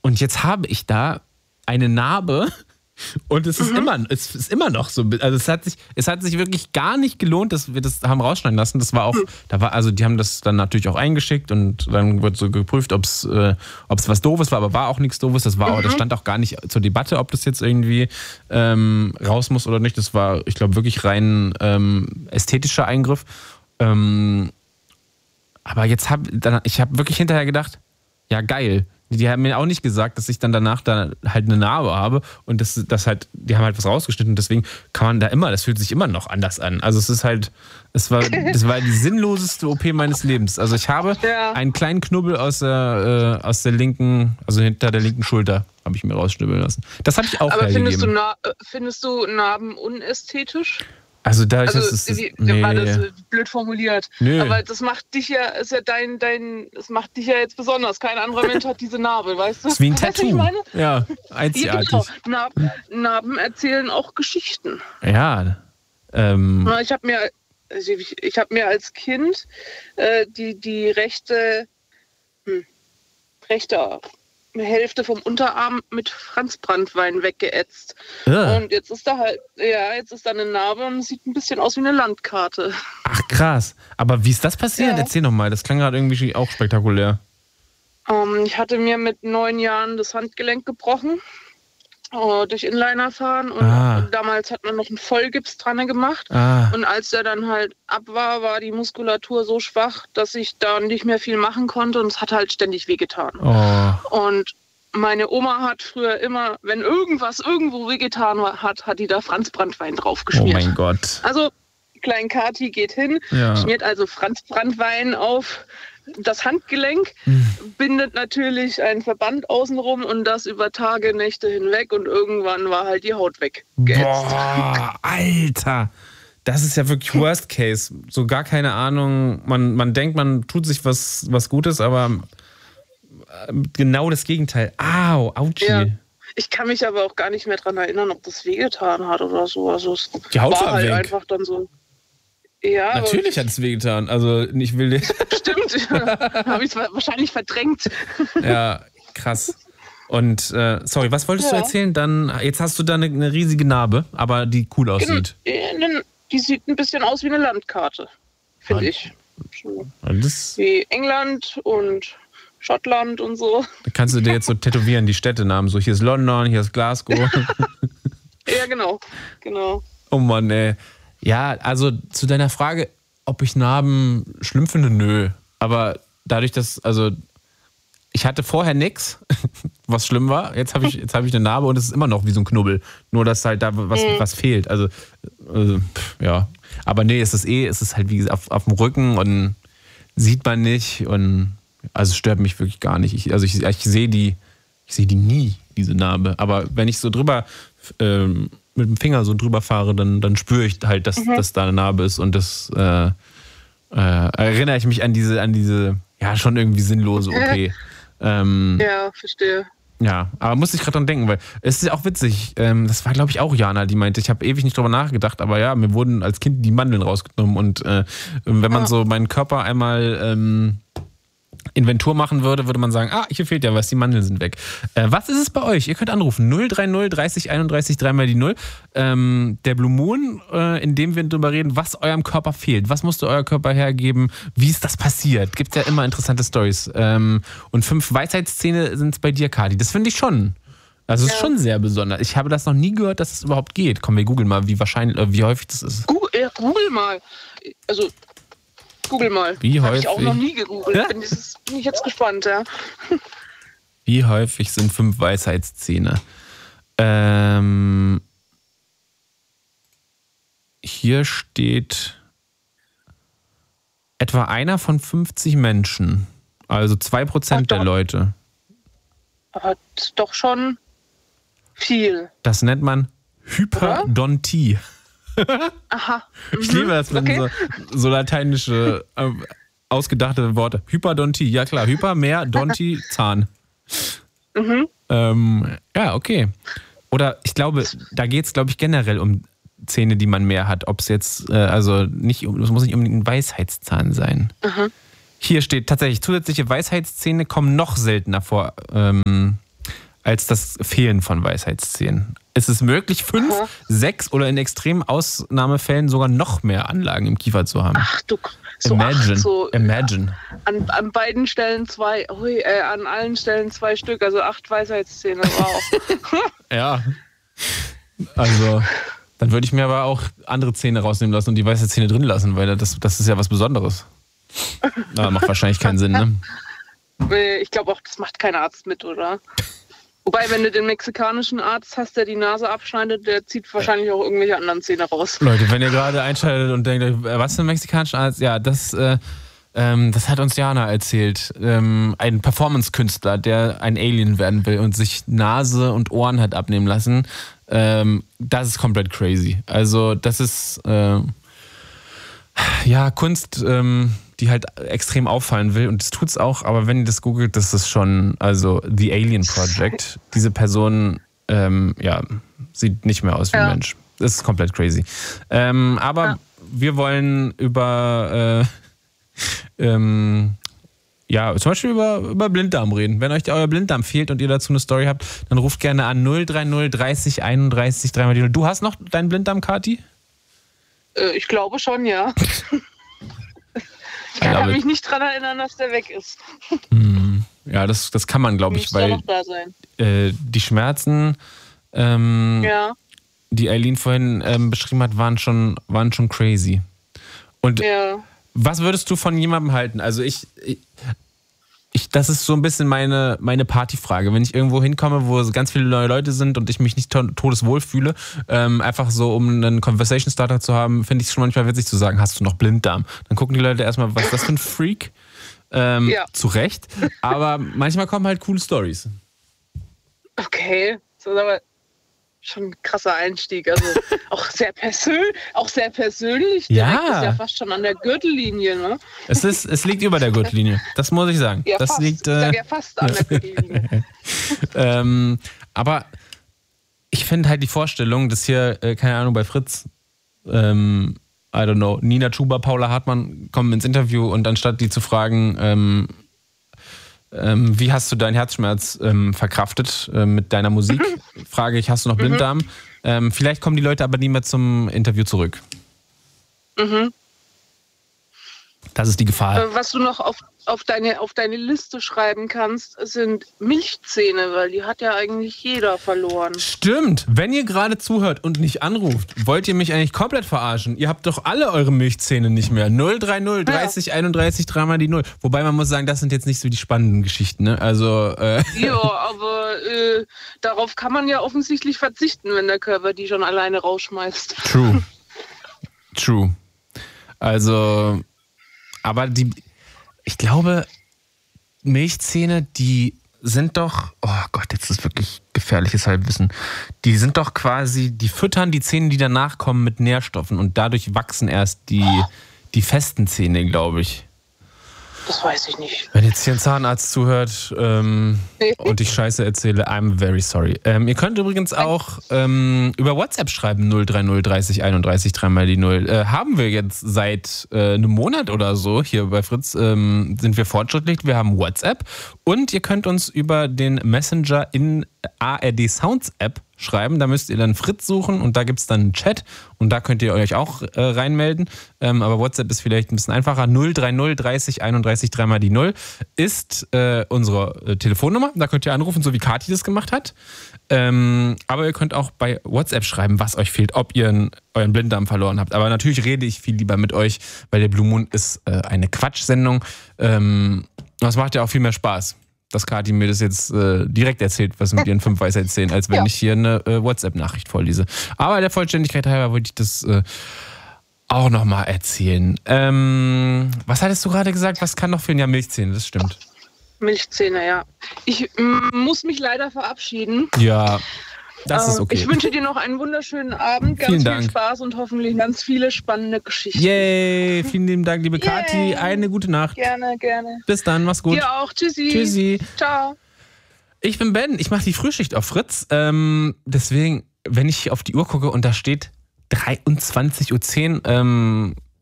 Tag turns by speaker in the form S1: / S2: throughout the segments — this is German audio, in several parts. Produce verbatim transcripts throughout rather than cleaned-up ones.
S1: Und jetzt habe ich da eine Narbe und es ist, mhm. immer, es ist immer noch so. Also es hat sich, es hat sich wirklich gar nicht gelohnt, dass wir das haben rausschneiden lassen. Das war auch, mhm. da war, also die haben das dann natürlich auch eingeschickt und dann wird so geprüft, ob es äh, was Doofes war, aber war auch nichts Doofes. Das war mhm. auch, das stand auch gar nicht zur Debatte, ob das jetzt irgendwie ähm, raus muss oder nicht. Das war, ich glaube, wirklich rein ähm, ästhetischer Eingriff. Ähm, aber jetzt habe ich habe wirklich hinterher gedacht, ja geil. Die haben mir auch nicht gesagt, dass ich dann danach da halt eine Narbe habe und das, das halt, die haben halt was rausgeschnitten, deswegen kann man da immer, das fühlt sich immer noch anders an. Also es ist halt, es war, das war die sinnloseste O P meines Lebens. Also ich habe ja. einen kleinen Knubbel aus der, äh, aus der linken, also hinter der linken Schulter, habe ich mir rausschnibbeln lassen. Das habe ich auch
S2: Aber
S1: hergegeben.
S2: findest du, Na- findest du Narben unästhetisch?
S1: Also da
S2: also,
S1: das ist,
S2: wie,
S1: nee.
S2: war das blöd formuliert.
S1: Nö.
S2: Aber das macht dich ja, ist ja dein, dein, das macht dich ja jetzt besonders. Kein anderer Mensch hat diese Narbe, weißt du?
S1: Das ist wie ein
S2: weißt,
S1: Tattoo. Ja, einzigartig.
S2: Ja, genau. Narben, Narben erzählen auch Geschichten.
S1: Ja. Ähm.
S2: Ich habe mir, also ich, ich habe mir als Kind äh, die, die rechte, hm, rechte Hälfte vom Unterarm mit Franzbranntwein weggeätzt. Ja. Und jetzt ist da halt, ja, jetzt ist da eine Narbe und sieht ein bisschen aus wie eine Landkarte.
S1: Ach krass. Aber wie ist das passiert? Ja. Erzähl noch mal. Das klang gerade irgendwie auch spektakulär.
S2: Um, ich hatte mir mit neun Jahren das Handgelenk gebrochen. Durch Inliner fahren und ah. damals hat man noch einen Vollgips dran gemacht ah. und als der dann halt ab war, war die Muskulatur so schwach, dass ich da nicht mehr viel machen konnte und es hat halt ständig wehgetan. Oh. Und meine Oma hat früher immer, wenn irgendwas irgendwo wehgetan hat, hat die da Franzbranntwein drauf geschmiert.
S1: Oh mein Gott.
S2: Also Klein Kati geht hin, ja. schmiert also Franzbranntwein auf das Handgelenk, hm. bindet natürlich einen Verband außenrum und das über Tage, Nächte hinweg und irgendwann war halt die Haut weg.
S1: Boah, Alter! Das ist ja wirklich Worst Case. So gar keine Ahnung. Man, man denkt, man tut sich was, was Gutes, aber genau das Gegenteil. Au, Autschi. Ja.
S2: Ich kann mich aber auch gar nicht mehr daran erinnern, ob das wehgetan hat oder so. Also es
S1: die Haut
S2: war
S1: war
S2: halt
S1: weg.
S2: einfach dann so. Ja,
S1: natürlich hat es wehgetan. Also ich will.
S2: Stimmt. Habe ich es wahrscheinlich verdrängt.
S1: Ja, krass. Und äh, sorry, was wolltest ja. du erzählen? Dann jetzt hast du da eine, eine riesige Narbe, aber die cool aussieht.
S2: Die sieht ein bisschen aus wie eine Landkarte, finde ich. So. Wie England und Schottland und so.
S1: Da kannst du dir jetzt so tätowieren, die Städtenamen. So, hier ist London, hier ist Glasgow.
S2: Ja, genau. genau.
S1: Oh Mann, ey. Ja, also zu deiner Frage, ob ich Narben schlimm finde, nö. Aber dadurch, dass, also ich hatte vorher nichts, was schlimm war. Jetzt habe ich, jetzt habe ich eine Narbe und es ist immer noch wie so ein Knubbel. Nur, dass halt da was, mhm. was fehlt. Also, also pff, ja. Aber nee, es ist eh, es ist halt wie gesagt auf, auf dem Rücken und sieht man nicht. Und also es stört mich wirklich gar nicht. Ich, also ich, ich sehe die, ich sehe die nie, diese Narbe. Aber wenn ich so drüber ähm, mit dem Finger so drüber fahre, dann, dann spüre ich halt, dass, mhm. dass da eine Narbe ist und das äh, äh, erinnere ich mich an diese, an diese, ja, schon irgendwie sinnlose O P. ähm,
S2: ja, verstehe.
S1: Ja, aber musste ich gerade dran denken, weil es ist auch witzig, ähm, das war glaube ich auch Jana, die meinte, ich habe ewig nicht drüber nachgedacht, aber ja, mir wurden als Kind die Mandeln rausgenommen und äh, wenn man ah. so meinen Körper einmal ähm, Inventur machen würde, würde man sagen, ah, hier fehlt ja was, die Mandeln sind weg. Äh, was ist es bei euch? Ihr könnt anrufen, null drei null dreißig einunddreißig dreimal die null. Ähm, der Blue Moon, äh, in dem wir drüber reden, was eurem Körper fehlt. Was musste euer Körper hergeben? Wie ist das passiert? Gibt ja immer interessante Storys. Ähm, und fünf Weisheitszähne sind es bei dir, Kati. Das finde ich schon. Also es ja. ist schon sehr besonders. Ich habe das noch nie gehört, dass es überhaupt geht. Komm, wir googeln mal, wie wahrscheinlich, äh, wie häufig das ist.
S2: Google, ja, Google mal. Also Google mal.
S1: Wie häufig?
S2: Habe ich auch noch nie gegoogelt. Ja? Bin, ist, bin ich jetzt gespannt, ja.
S1: Wie häufig sind fünf Weisheitszähne? Ähm, hier steht etwa einer von fünfzig Menschen. Also zwei Prozent der Leute.
S2: Aber doch schon viel.
S1: Das nennt man Hyperdontie.
S2: Aha. Mhm.
S1: Ich liebe das, wenn okay. so, so lateinische, äh, ausgedachte Worte. Hyperdontie, ja klar. Hyper, mehr, Donti, Zahn.
S2: Mhm.
S1: Ähm, ja, okay. Oder ich glaube, da geht es, glaube ich, generell um Zähne, die man mehr hat. Ob es jetzt, äh, also nicht, es muss nicht unbedingt ein Weisheitszahn sein.
S2: Mhm.
S1: Hier steht tatsächlich, zusätzliche Weisheitszähne kommen noch seltener vor. Ähm, als das Fehlen von Weisheitszähnen. Es ist möglich, fünf, Aha. sechs oder in extremen Ausnahmefällen sogar noch mehr Anlagen im Kiefer zu haben.
S2: Ach du, so,
S1: Imagine.
S2: Ach, so
S1: Imagine.
S2: An, an beiden Stellen zwei, ui, äh, an allen Stellen zwei Stück, also acht Weisheitszähne. Wow.
S1: Ja. Also, dann würde ich mir aber auch andere Zähne rausnehmen lassen und die Weisheitszähne drin lassen, weil das, das ist ja was Besonderes. Aber macht wahrscheinlich keinen Sinn, ne?
S2: Ich glaube auch, das macht kein Arzt mit, oder? Wobei, wenn du den mexikanischen Arzt hast, der die Nase abschneidet, der zieht wahrscheinlich auch irgendwelche anderen Zähne raus.
S1: Leute, wenn ihr gerade einschaltet und denkt, was ist ein mexikanischer Arzt? Ja, das, äh, ähm, das hat uns Jana erzählt. Ähm, ein Performance-Künstler, der ein Alien werden will und sich Nase und Ohren hat abnehmen lassen. Ähm, das ist komplett crazy. Also das ist äh, ja Kunst, ähm, die halt extrem auffallen will und das tut's auch, aber wenn ihr das googelt, das ist schon, also The Alien Project, diese Person, ähm, ja, sieht nicht mehr aus wie ein ja. Mensch. Das ist komplett crazy. Ähm, aber ja. wir wollen über äh, ähm, ja, zum Beispiel über, über Blinddarm reden. Wenn euch euer Blinddarm fehlt und ihr dazu eine Story habt, dann ruft gerne an null drei null dreißig einunddreißig dreimal die null. Du hast noch deinen Blinddarm, Kathi?
S2: Äh, ich glaube schon, ja. Ich kann mich nicht daran erinnern, dass der weg ist.
S1: Hm. Ja, das, das kann man, glaube ich, weil
S2: noch da sein.
S1: Äh, die Schmerzen, ähm,
S2: ja.
S1: die Eileen vorhin ähm, beschrieben hat, waren schon, waren schon crazy. Und
S2: ja.
S1: was würdest du von jemandem halten? Also ich, ich, ich das ist so ein bisschen meine, meine Partyfrage. Wenn ich irgendwo hinkomme, wo ganz viele neue Leute sind und ich mich nicht to- todeswohl fühle, ähm, einfach so, um einen Conversation Starter zu haben, finde ich es schon manchmal witzig zu sagen, hast du noch Blinddarm? Dann gucken die Leute erstmal, was ist das für ein Freak? Ähm, ja. Zu Recht. Aber manchmal kommen halt coole Storys.
S2: Okay, das ist aber schon ein krasser Einstieg. Also auch sehr persönlich, auch sehr persönlich.
S1: Ja.
S2: Das ist ja fast schon an der Gürtellinie, ne?
S1: Es ist, es liegt über der Gürtellinie. Das muss ich sagen.
S2: Ja,
S1: das
S2: fast.
S1: liegt. Äh,
S2: ich sag ja fast an der Gürtellinie.
S1: ähm, aber ich finde halt die Vorstellung, dass hier, äh, keine Ahnung, bei Fritz, ähm, I don't know, Nina Chuba, Paula Hartmann kommen ins Interview und anstatt die zu fragen, ähm, ähm, wie hast du deinen Herzschmerz ähm, verkraftet äh, mit deiner Musik, frage ich, hast du noch Blinddarm? Mhm. Ähm, vielleicht kommen die Leute aber nie mehr zum Interview zurück.
S2: Mhm.
S1: Das ist die Gefahr.
S2: Was du noch auf, auf, deine, auf deine Liste schreiben kannst, sind Milchzähne, weil die hat ja eigentlich jeder verloren.
S1: Stimmt. Wenn ihr gerade zuhört und nicht anruft, wollt ihr mich eigentlich komplett verarschen. Ihr habt doch alle eure Milchzähne nicht mehr. null drei null dreißig einunddreißig dreimal die null. Wobei man muss sagen, das sind jetzt nicht so die spannenden Geschichten. Ne? Also, äh
S2: ja, aber äh, darauf kann man ja offensichtlich verzichten, wenn der Körper die schon alleine rausschmeißt.
S1: True. True. Also... Aber die, ich glaube, Milchzähne, die sind doch, oh Gott, jetzt ist wirklich gefährliches Halbwissen. Die sind doch quasi, die füttern die Zähne, die danach kommen, mit Nährstoffen und dadurch wachsen erst die, die festen Zähne, glaube ich.
S2: Das weiß ich nicht.
S1: Wenn jetzt hier ein Zahnarzt zuhört ähm, und ich Scheiße erzähle, I'm very sorry. Ähm, ihr könnt übrigens auch ähm, über WhatsApp schreiben, null drei null dreißig einunddreißig dreimal die null. Äh, haben wir jetzt seit äh, einem Monat oder so hier bei Fritz, ähm, sind wir fortschrittlich. Wir haben WhatsApp und ihr könnt uns über den Messenger in A R D Sounds App schreiben. Da müsst ihr dann Fritz suchen und da gibt es dann einen Chat und da könnt ihr euch auch äh, reinmelden. Ähm, aber WhatsApp ist vielleicht ein bisschen einfacher. null drei null dreißig einunddreißig dreimal die null ist äh, unsere äh, Telefonnummer. Da könnt ihr anrufen, so wie Kathi das gemacht hat. Ähm, aber ihr könnt auch bei WhatsApp schreiben, was euch fehlt, ob ihr einen, euren Blinddarm verloren habt. Aber natürlich rede ich viel lieber mit euch, weil der Blue Moon ist äh, eine Quatschsendung. Ähm, das macht ja auch viel mehr Spaß, dass Kathi mir das jetzt äh, direkt erzählt, was mit ihren fünf Weisheitszähnen, als wenn ja. ich hier eine äh, WhatsApp-Nachricht vorlese. Aber der Vollständigkeit halber wollte ich das äh, auch nochmal erzählen. Ähm, was hattest du gerade gesagt? Was kann noch fehlen? Ja, Milchzähne, das stimmt.
S2: Milchzähne, ja. Ich m- muss mich leider verabschieden.
S1: Ja, das äh, ist okay.
S2: Ich wünsche dir noch einen wunderschönen Abend, ganz
S1: vielen
S2: viel
S1: Dank.
S2: Spaß und hoffentlich ganz viele spannende Geschichten.
S1: Yay, vielen lieben Dank, liebe
S2: Yay.
S1: Kathi. Eine gute Nacht.
S2: Gerne, gerne.
S1: Bis dann, mach's gut.
S2: Dir auch. Tschüssi.
S1: Tschüssi.
S2: Ciao.
S1: Ich bin Ben, ich mache die Frühschicht auf Fritz. Ähm, deswegen, wenn ich auf die Uhr gucke und da steht dreiundzwanzig Uhr zehn, ähm,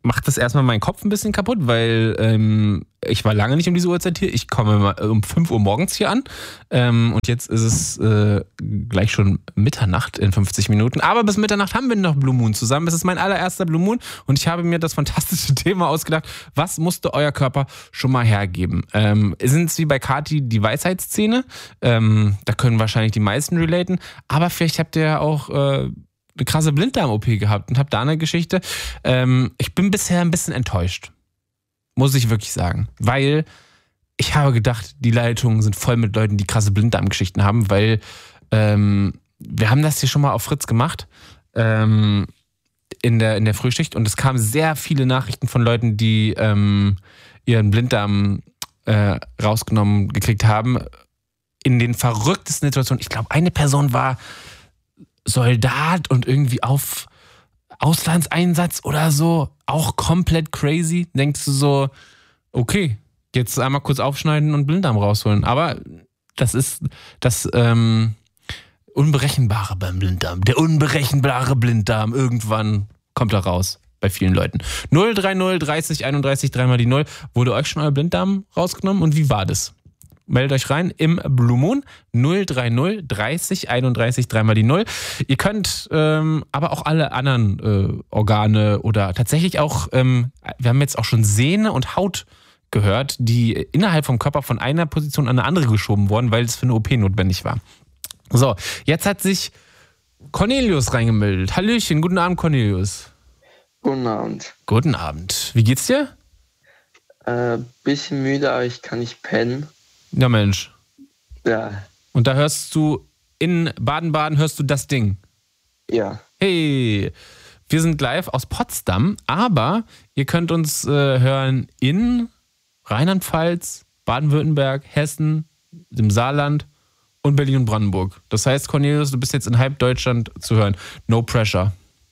S1: macht das erstmal meinen Kopf ein bisschen kaputt, weil ähm, ich war lange nicht um diese Uhrzeit hier. Ich komme mal um fünf Uhr morgens hier an ähm, und jetzt ist es äh, gleich schon Mitternacht in fünfzig Minuten. Aber bis Mitternacht haben wir noch Blue Moon zusammen. Es ist mein allererster Blue Moon und ich habe mir das fantastische Thema ausgedacht. Was musste euer Körper schon mal hergeben? Ähm, sind es wie bei Kati die Weisheitszähne? Ähm, da können wahrscheinlich die meisten relaten. Aber vielleicht habt ihr ja auch... Äh, eine krasse Blinddarm-O P gehabt und habe da eine Geschichte. Ähm, ich bin bisher ein bisschen enttäuscht. Muss ich wirklich sagen. Weil ich habe gedacht, die Leitungen sind voll mit Leuten, die krasse Blinddarm-Geschichten haben, weil ähm, wir haben das hier schon mal auf Fritz gemacht ähm, in der, in der Frühschicht und es kamen sehr viele Nachrichten von Leuten, die ähm, ihren Blinddarm äh, rausgenommen gekriegt haben in den verrücktesten Situationen. Ich glaube, eine Person war Soldat und irgendwie auf Auslandseinsatz oder so, auch komplett crazy. Denkst du so, okay, jetzt einmal kurz aufschneiden und Blinddarm rausholen. Aber das ist das ähm, Unberechenbare beim Blinddarm. Der unberechenbare Blinddarm. Irgendwann kommt er raus bei vielen Leuten. null drei null dreißig einunddreißig dreimal die null. Wurde euch schon euer Blinddarm rausgenommen und wie war das? Meldet euch rein im Blue Moon null drei null dreißig einunddreißig dreimal die null. Ihr könnt ähm, aber auch alle anderen äh, Organe oder tatsächlich auch, ähm, wir haben jetzt auch schon Sehne und Haut gehört, die innerhalb vom Körper von einer Position an eine andere geschoben wurden, weil es für eine O P notwendig war. So, jetzt hat sich Cornelius reingemeldet. Hallöchen, guten Abend Cornelius.
S3: Guten Abend.
S1: Guten Abend. Wie geht's dir?
S3: Äh, bisschen müde, aber ich kann nicht pennen.
S1: Ja, Mensch.
S3: Ja.
S1: Und da hörst du, in Baden-Baden hörst du das Ding.
S3: Ja.
S1: Hey, wir sind live aus Potsdam, aber ihr könnt uns äh, hören in Rheinland-Pfalz, Baden-Württemberg, Hessen, dem Saarland und Berlin und Brandenburg. Das heißt, Cornelius, du bist jetzt in halb Deutschland zu hören. No pressure.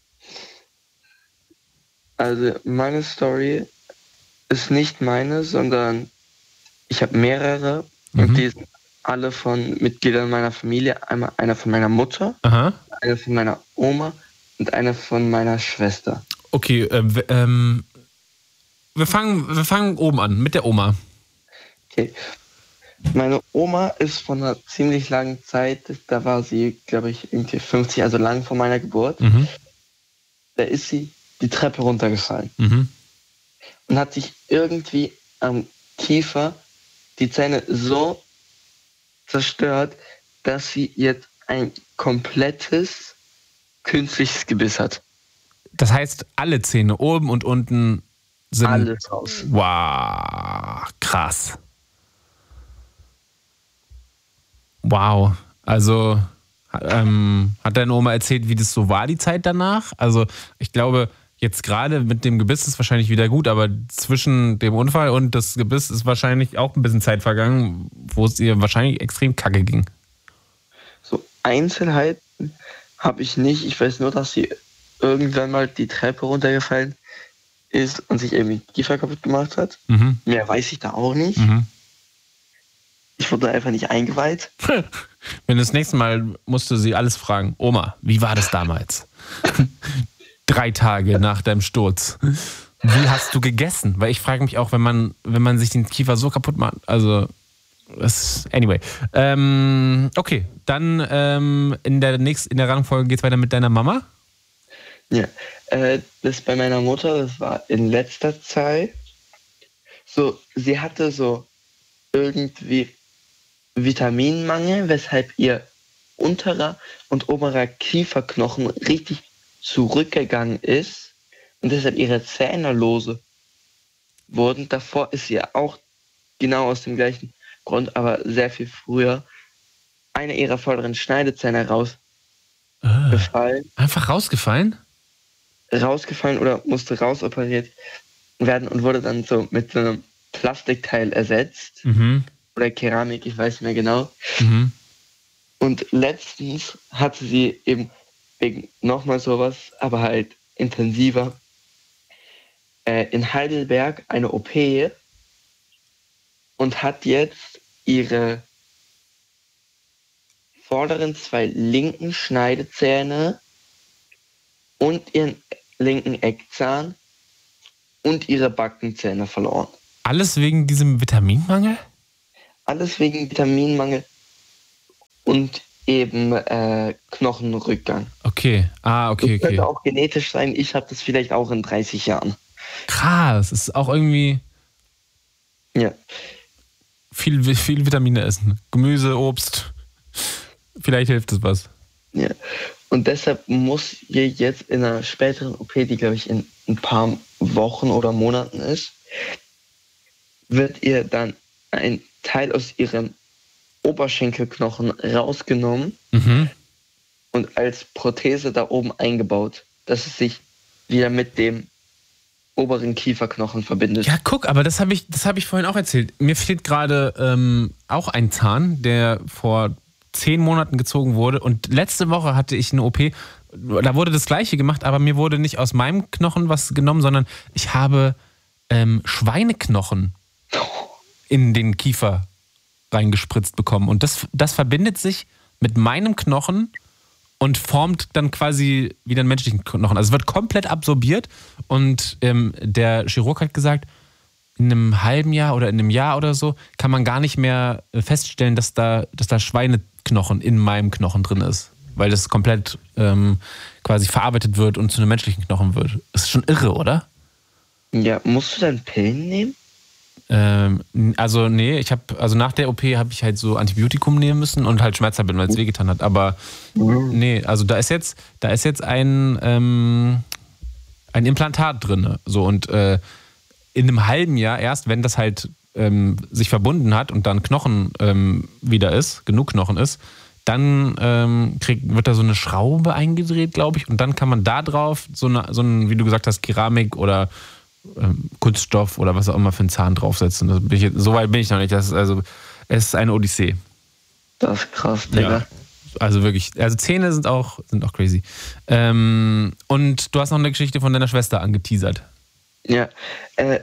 S3: Also meine Story ist nicht meine, sondern ich habe mehrere. Mhm. Und die sind alle von Mitgliedern meiner Familie. Einmal einer von meiner Mutter,
S1: Aha.
S3: einer von meiner Oma und einer von meiner Schwester.
S1: Okay, äh, w- ähm, wir fangen, wir fangen oben an, mit der Oma.
S3: Okay. Meine Oma ist von einer ziemlich langen Zeit, da war sie, glaube ich, irgendwie fünfzig, also lang vor meiner Geburt.
S1: Mhm.
S3: Da ist sie die Treppe runtergefallen.
S1: Mhm.
S3: Und hat sich irgendwie am Kiefer die Zähne so zerstört, dass sie jetzt ein komplettes künstliches Gebiss hat.
S1: Das heißt, alle Zähne oben und unten sind...
S3: Alles raus.
S1: Wow, krass. Wow, also ähm, hat deine Oma erzählt, wie das so war, die Zeit danach? Also ich glaube, jetzt gerade mit dem Gebiss ist wahrscheinlich wieder gut, aber zwischen dem Unfall und das Gebiss ist wahrscheinlich auch ein bisschen Zeit vergangen, wo es ihr wahrscheinlich extrem kacke ging.
S3: So Einzelheiten habe ich nicht. Ich weiß nur, dass sie irgendwann mal die Treppe runtergefallen ist und sich irgendwie die Kiefer kaputt gemacht hat.
S1: Mhm.
S3: Mehr weiß ich da auch nicht.
S1: Mhm.
S3: Ich wurde einfach nicht eingeweiht.
S1: Wenn das nächste Mal musst du sie alles fragen. Oma, wie war das damals? Drei Tage nach deinem Sturz. Wie hast du gegessen? Weil ich frage mich auch, wenn man, wenn man sich den Kiefer so kaputt macht. Also, das, anyway. Ähm, okay, dann ähm, in der nächsten, in der Rangfolge geht es weiter mit deiner Mama.
S3: Ja, äh, das bei meiner Mutter, das war in letzter Zeit so, sie hatte so irgendwie Vitaminmangel, weshalb ihr unterer und oberer Kieferknochen richtig zurückgegangen ist und deshalb ihre Zähne lose wurden. Davor ist sie auch genau aus dem gleichen Grund, aber sehr viel früher, eine ihrer vorderen Schneidezähne rausgefallen.
S1: Ah, einfach rausgefallen?
S3: Rausgefallen oder musste rausoperiert werden und wurde dann so mit so einem Plastikteil ersetzt.
S1: Mhm.
S3: Oder Keramik, ich weiß nicht mehr genau.
S1: Mhm.
S3: Und letztens hatte sie eben wegen nochmal sowas, aber halt intensiver, äh, in Heidelberg eine O P und hat jetzt ihre vorderen zwei linken Schneidezähne und ihren linken Eckzahn und ihre Backenzähne verloren.
S1: Alles wegen diesem Vitaminmangel?
S3: Alles wegen Vitaminmangel und eben äh, Knochenrückgang.
S1: Okay, ah, okay,
S3: das könnte
S1: okay.
S3: auch genetisch sein. Ich habe das vielleicht auch in dreißig Jahren.
S1: Krass, ist auch irgendwie
S3: ja.
S1: viel, viel Vitamine essen. Gemüse, Obst. Vielleicht hilft es was.
S3: Ja. Und deshalb muss ihr jetzt in einer späteren O P, die glaube ich in ein paar Wochen oder Monaten ist, wird ihr dann ein Teil aus ihrem Oberschenkelknochen rausgenommen mhm. und als Prothese da oben eingebaut, dass es sich wieder mit dem oberen Kieferknochen verbindet.
S1: Ja, guck, aber das habe ich, das habe ich vorhin auch erzählt. Mir fehlt gerade ähm, auch ein Zahn, der vor zehn Monaten gezogen wurde und letzte Woche hatte ich eine O P, da wurde das Gleiche gemacht, aber mir wurde nicht aus meinem Knochen was genommen, sondern ich habe ähm, Schweineknochen in den Kiefer reingespritzt bekommen und das, das verbindet sich mit meinem Knochen und formt dann quasi wieder einen menschlichen Knochen. Also es wird komplett absorbiert und ähm, der Chirurg hat gesagt, in einem halben Jahr oder in einem Jahr oder so kann man gar nicht mehr feststellen, dass da, dass da Schweineknochen in meinem Knochen drin ist, weil das komplett ähm, quasi verarbeitet wird und zu einem menschlichen Knochen wird. Das ist schon irre, oder?
S3: Ja, musst du dann Pillen nehmen?
S1: Ähm, also nee, ich habe also nach der O P habe ich halt so Antibiotikum nehmen müssen und halt Schmerztabletten, weil es wehgetan hat. Aber nee, also da ist jetzt, da ist jetzt ein ähm, ein Implantat drin, so und äh, in einem halben Jahr erst, wenn das halt ähm, sich verbunden hat und dann Knochen ähm, wieder ist, genug Knochen ist, dann ähm, krieg, wird da so eine Schraube eingedreht, glaube ich, und dann kann man da drauf so, eine, so ein, wie du gesagt hast, Keramik oder ähm, Kunststoff oder was auch immer für einen Zahn draufsetzen. Das bin ich, so weit bin ich noch nicht. Das ist also, es ist eine Odyssee.
S3: Das ist krass, Digga.
S1: Ja, also wirklich, also Zähne sind auch, sind auch crazy. Ähm, und du hast noch eine Geschichte von deiner Schwester angeteasert.
S3: Ja, äh,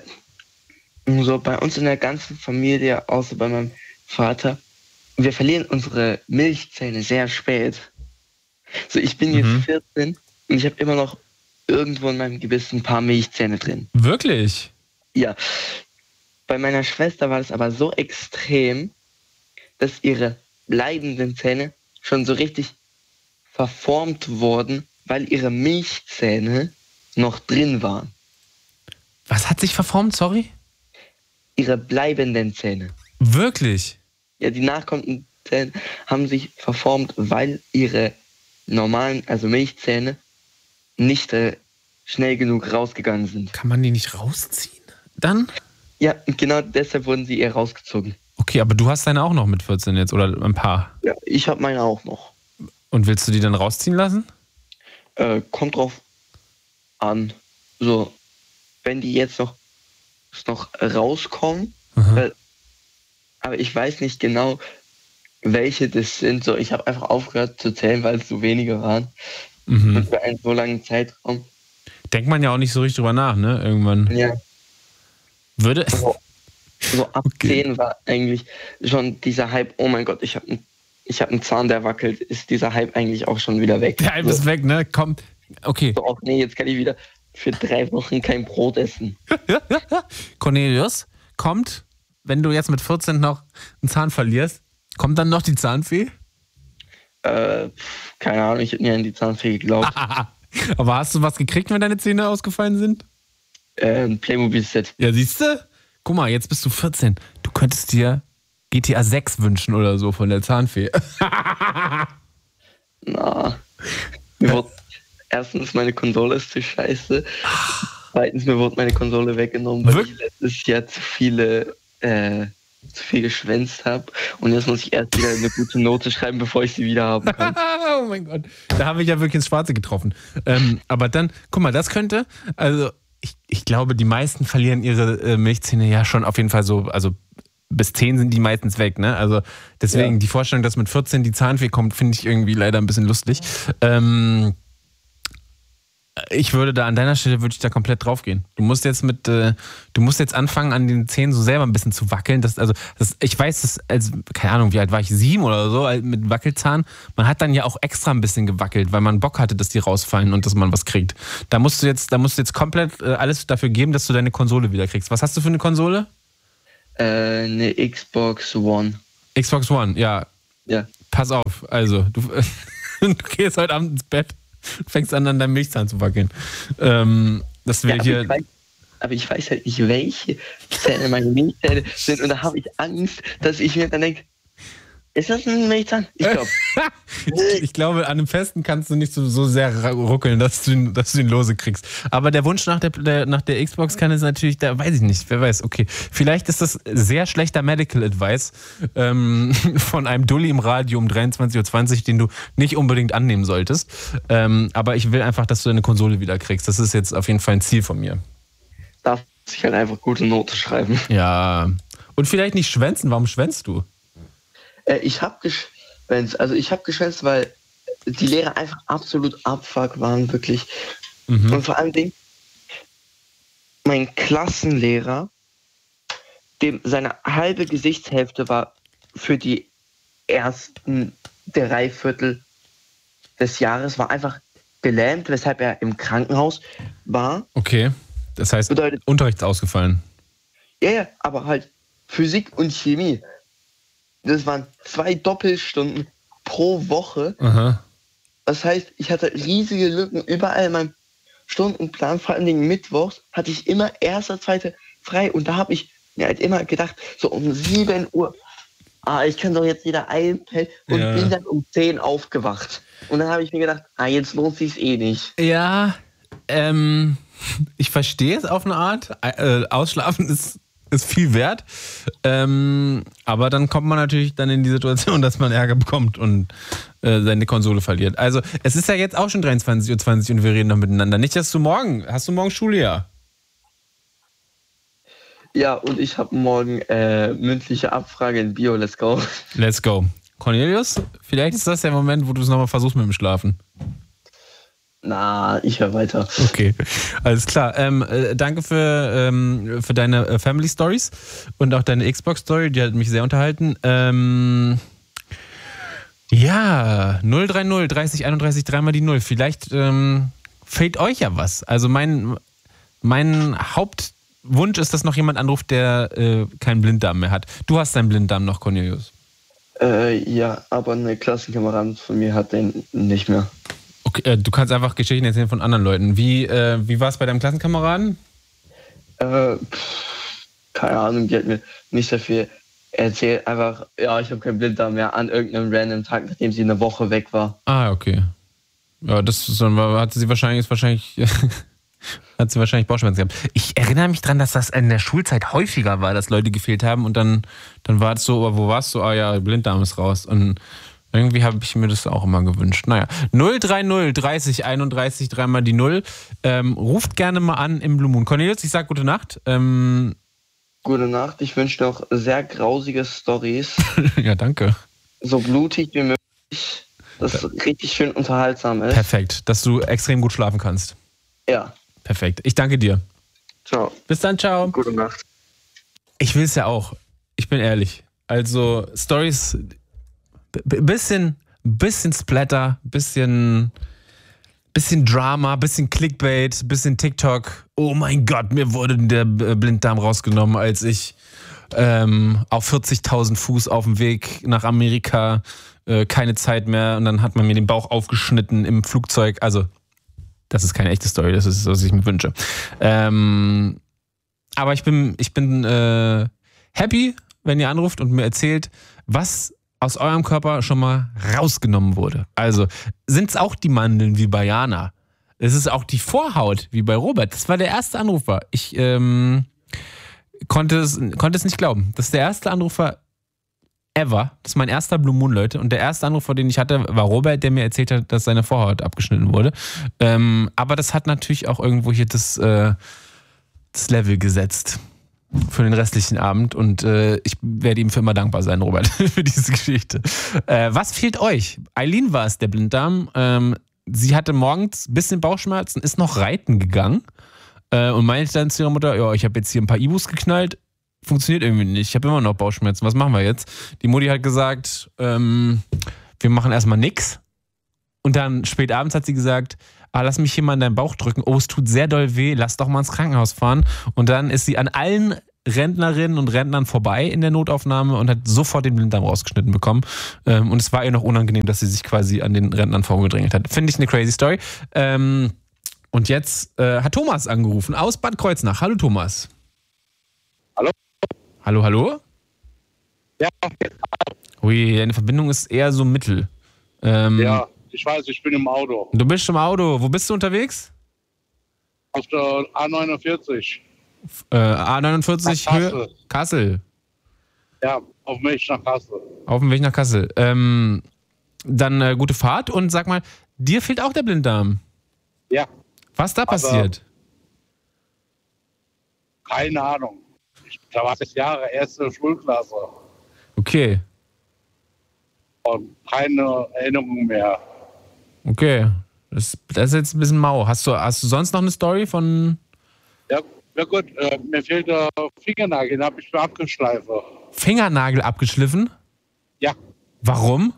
S3: so bei uns in der ganzen Familie, außer bei meinem Vater, wir verlieren unsere Milchzähne sehr spät. So, ich bin jetzt mhm. vierzehn und ich habe immer noch irgendwo in meinem Gebiss ein paar Milchzähne drin.
S1: Wirklich?
S3: Ja. Bei meiner Schwester war das aber so extrem, dass ihre bleibenden Zähne schon so richtig verformt wurden, weil ihre Milchzähne noch drin waren.
S1: Was hat sich verformt, sorry?
S3: Ihre bleibenden Zähne.
S1: Wirklich?
S3: Ja, die nachkommenden Zähne haben sich verformt, weil ihre normalen, also Milchzähne, nicht äh, schnell genug rausgegangen sind.
S1: Kann man die nicht rausziehen dann?
S3: Ja, genau deshalb wurden sie eher rausgezogen.
S1: Okay, aber du hast deine auch noch mit vierzehn jetzt oder ein paar?
S3: Ja, ich habe meine auch noch.
S1: Und willst du die dann rausziehen lassen?
S3: Äh, kommt drauf an. So, wenn die jetzt noch, noch rauskommen, weil, aber ich weiß nicht genau, welche das sind. So, ich habe einfach aufgehört zu zählen, weil es so wenige waren. Mhm. Und für einen so langen Zeitraum.
S1: Denkt man ja auch nicht so richtig drüber nach, ne? Irgendwann.
S3: Ja.
S1: Würde.
S3: So, so ab okay. zehn war eigentlich schon dieser Hype, oh mein Gott, ich habe einen ich hab einen Zahn, der wackelt, ist dieser Hype eigentlich auch schon wieder weg.
S1: Der Hype so. ist weg, ne? Komm. Okay.
S3: So, oh, nee, jetzt kann ich wieder für drei Wochen kein Brot essen.
S1: Cornelius, kommt, wenn du jetzt mit vierzehn noch einen Zahn verlierst, kommt dann noch die Zahnfee?
S3: Äh, keine Ahnung, ich hätte nie an die Zahnfee geglaubt.
S1: Aber hast du was gekriegt, wenn deine Zähne ausgefallen sind?
S3: Äh, ein Playmobil-Set.
S1: Ja, siehst du? Guck mal, jetzt bist du vierzehn. Du könntest dir G T A sechs wünschen oder so von der Zahnfee.
S3: Na, mir wurde, erstens, meine Konsole ist zu scheiße. Zweitens, mir wurde meine Konsole weggenommen, weil Wirklich? ich letztes Jahr zu viele, äh, zu viel geschwänzt habe. Und jetzt muss ich erst wieder eine gute Note schreiben, bevor ich sie wieder haben kann.
S1: Oh mein Gott, da habe ich ja wirklich ins Schwarze getroffen. Ähm, aber dann, guck mal, das könnte, also ich, ich glaube, die meisten verlieren ihre äh, Milchzähne ja schon auf jeden Fall so, also bis zehn sind die meistens weg, ne? Also deswegen ja. Die Vorstellung, dass mit vierzehn die Zahnfee kommt, finde ich irgendwie leider ein bisschen lustig. Ähm, Ich würde da an deiner Stelle würde ich da komplett draufgehen. Du musst jetzt mit, äh, du musst jetzt anfangen, an den Zähnen so selber ein bisschen zu wackeln. Das, also, das, ich weiß, das, als, keine Ahnung, wie alt war ich, sieben oder so, mit Wackelzahn. Man hat dann ja auch extra ein bisschen gewackelt, weil man Bock hatte, dass die rausfallen und dass man was kriegt. Da musst du jetzt, da musst du jetzt komplett äh, alles dafür geben, dass du deine Konsole wieder kriegst. Was hast du für eine Konsole?
S3: Äh, eine Xbox One.
S1: Xbox One, ja.
S3: Ja.
S1: Pass auf, also, du, du gehst heute Abend ins Bett. Fängst an, an deinem Milchzahn zu wackeln. Ähm, das wäre
S3: ja,
S1: hier.
S3: Ich weiß, aber ich weiß halt nicht, welche Zähne meine Milchzähne sind. Und da habe ich Angst, dass ich mir dann denke, ist das ein Milchzahn? Ich glaube.
S1: ich, ich glaube, an einem Festen kannst du nicht so, so sehr ruckeln, dass du, ihn, dass du ihn lose kriegst. Aber der Wunsch nach der, der, nach der Xbox kann es natürlich, da weiß ich nicht, wer weiß, okay. Vielleicht ist das sehr schlechter Medical Advice ähm, von einem Dulli im Radio um dreiundzwanzig Uhr zwanzig, den du nicht unbedingt annehmen solltest. Ähm, aber ich will einfach, dass du deine Konsole wieder kriegst. Das ist jetzt auf jeden Fall ein Ziel von mir.
S3: Darf ich halt einfach gute Note schreiben.
S1: Ja. Und vielleicht nicht schwänzen. Warum schwänzt du?
S3: Ich habe geschwänzt, also ich habe geschwänzt, weil die Lehrer einfach absolut Abfuck waren, wirklich. Mhm. Und vor allem Dingen, mein Klassenlehrer, dem seine halbe Gesichtshälfte war für die ersten drei Viertel des Jahres, war einfach gelähmt, weshalb er im Krankenhaus war.
S1: Okay, das heißt, bedeutet, Unterricht ist ausgefallen.
S3: Ja, ja, aber halt Physik und Chemie. Das waren zwei Doppelstunden pro Woche.
S1: Aha.
S3: Das heißt, ich hatte riesige Lücken überall in meinem Stundenplan. Vor allen Dingen mittwochs hatte ich immer erster, zweite frei. Und da habe ich mir halt immer gedacht, so um sieben Uhr, ah, ich kann doch jetzt wieder einpennen. Und ja. bin dann um zehn aufgewacht. Und dann habe ich mir gedacht, ah, jetzt lohnt sich's eh nicht.
S1: Ja, ähm, ich verstehe es auf eine Art. Äh, ausschlafen ist ist viel wert, ähm, aber dann kommt man natürlich dann in die Situation, dass man Ärger bekommt und äh, seine Konsole verliert. Also es ist ja jetzt auch schon dreiundzwanzig Uhr zwanzig und wir reden noch miteinander. Nicht, dass du morgen, hast du morgen Schule, ja?
S3: Ja, und ich habe morgen äh, mündliche Abfrage in Bio, let's go.
S1: Let's go. Cornelius, vielleicht ist das der Moment, wo du es nochmal versuchst mit dem Schlafen.
S3: Na, ich höre weiter.
S1: Okay, alles klar. Ähm, äh, danke für, ähm, für deine äh, Family Stories und auch deine Xbox Story, die hat mich sehr unterhalten. Ähm, ja, null drei null dreißig einunddreißig dreimal die null. Vielleicht ähm, fehlt euch ja was. Also mein, mein Hauptwunsch ist, dass noch jemand anruft, der äh, keinen Blinddarm mehr hat. Du hast deinen Blinddarm noch, Cornelius.
S3: Äh, ja, aber eine Klassenkameradin von mir hat den nicht mehr.
S1: Okay, äh, du kannst einfach Geschichten erzählen von anderen Leuten. Wie, äh, wie war es bei deinem Klassenkameraden?
S3: Äh, pff, keine Ahnung, die hat mir nicht sehr viel erzählt. Einfach, ja, ich habe keinen Blinddarm mehr an irgendeinem random Tag, nachdem sie eine Woche weg war.
S1: Ah, okay. Ja, das ist, hatte sie wahrscheinlich, ist wahrscheinlich, hat sie wahrscheinlich Bauchschmerzen gehabt. Ich erinnere mich dran, dass das in der Schulzeit häufiger war, dass Leute gefehlt haben und dann, dann war es so, aber wo warst du? Ah ja, Blinddarm ist raus. Und irgendwie habe ich mir das auch immer gewünscht. Naja, null drei null dreißig einunddreißig dreimal die null. Ähm, ruft gerne mal an im Blue Moon. Cornelius, ich sag gute Nacht. Ähm,
S3: gute Nacht. Ich wünsche noch sehr grausige Storys.
S1: Ja, danke.
S3: So blutig wie möglich. Dass es richtig schön unterhaltsam ist.
S1: Perfekt, dass du extrem gut schlafen kannst.
S3: Ja.
S1: Perfekt. Ich danke dir.
S3: Ciao.
S1: Bis dann, ciao.
S3: Gute Nacht.
S1: Ich will es ja auch. Ich bin ehrlich. Also, Storys... B- bisschen, bisschen Splatter, bisschen, bisschen Drama, bisschen Clickbait, bisschen TikTok. Oh mein Gott, mir wurde der Blinddarm rausgenommen, als ich ähm, auf vierzigtausend Fuß auf dem Weg nach Amerika, äh, keine Zeit mehr, und dann hat man mir den Bauch aufgeschnitten im Flugzeug. Also, das ist keine echte Story, das ist, was ich mir wünsche. Ähm, aber ich bin, ich bin äh, happy, wenn ihr anruft und mir erzählt, was aus eurem Körper schon mal rausgenommen wurde. Also, sind es auch die Mandeln wie bei Jana? Es ist auch die Vorhaut wie bei Robert. Das war der erste Anrufer. Ich ähm, konnte, es, konnte es nicht glauben. Das ist der erste Anrufer ever. Das ist mein erster Blue Moon, Leute. Und der erste Anrufer, den ich hatte, war Robert, der mir erzählt hat, dass seine Vorhaut abgeschnitten wurde. Ähm, aber das hat natürlich auch irgendwo hier das, äh, das Level gesetzt für den restlichen Abend, und äh, ich werde ihm für immer dankbar sein, Robert, für diese Geschichte. Äh, was fehlt euch? Eileen war es, der Blinddarm. Ähm, sie hatte morgens ein bisschen Bauchschmerzen, ist noch reiten gegangen äh, und meinte dann zu ihrer Mutter, ja, ich habe jetzt hier ein paar Ibus geknallt, funktioniert irgendwie nicht, ich habe immer noch Bauchschmerzen, was machen wir jetzt? Die Mutti hat gesagt, ähm, wir machen erstmal nix. Und dann spät abends hat sie gesagt, ah, lass mich hier mal in deinen Bauch drücken, oh, es tut sehr doll weh, lass doch mal ins Krankenhaus fahren. Und dann ist sie an allen Rentnerinnen und Rentnern vorbei in der Notaufnahme und hat sofort den Blinddarm rausgeschnitten bekommen. Und es war ihr noch unangenehm, dass sie sich quasi an den Rentnern vorgedrängelt hat. Finde ich eine crazy Story. Und jetzt äh, hat Thomas angerufen aus Bad Kreuznach. Hallo Thomas.
S4: Hallo.
S1: Hallo, hallo?
S4: Ja.
S1: Ui, deine Verbindung ist eher so mittel. Ähm,
S4: ja, ich weiß, ich bin im Auto.
S1: Du bist im Auto. Wo bist du unterwegs?
S4: Auf der A neunundvierzig.
S1: Äh, A neunundvierzig
S4: Kassel.
S1: Höhe Kassel.
S4: Ja, auf dem Weg nach Kassel.
S1: Auf dem Weg nach Kassel. Ähm, dann äh, gute Fahrt und sag mal, dir fehlt auch der Blinddarm.
S4: Ja.
S1: Was da passiert?
S4: Keine Ahnung. Ich, da war ich Jahre, erste Schulklasse.
S1: Okay.
S4: Und keine Erinnerung mehr.
S1: Okay. Das, das ist jetzt ein bisschen mau. Hast du, hast du sonst noch eine Story von...
S4: Ja, ja gut, äh, mir fehlt der Fingernagel, den habe ich mir abgeschleift.
S1: Fingernagel abgeschliffen?
S4: Ja.
S1: Warum?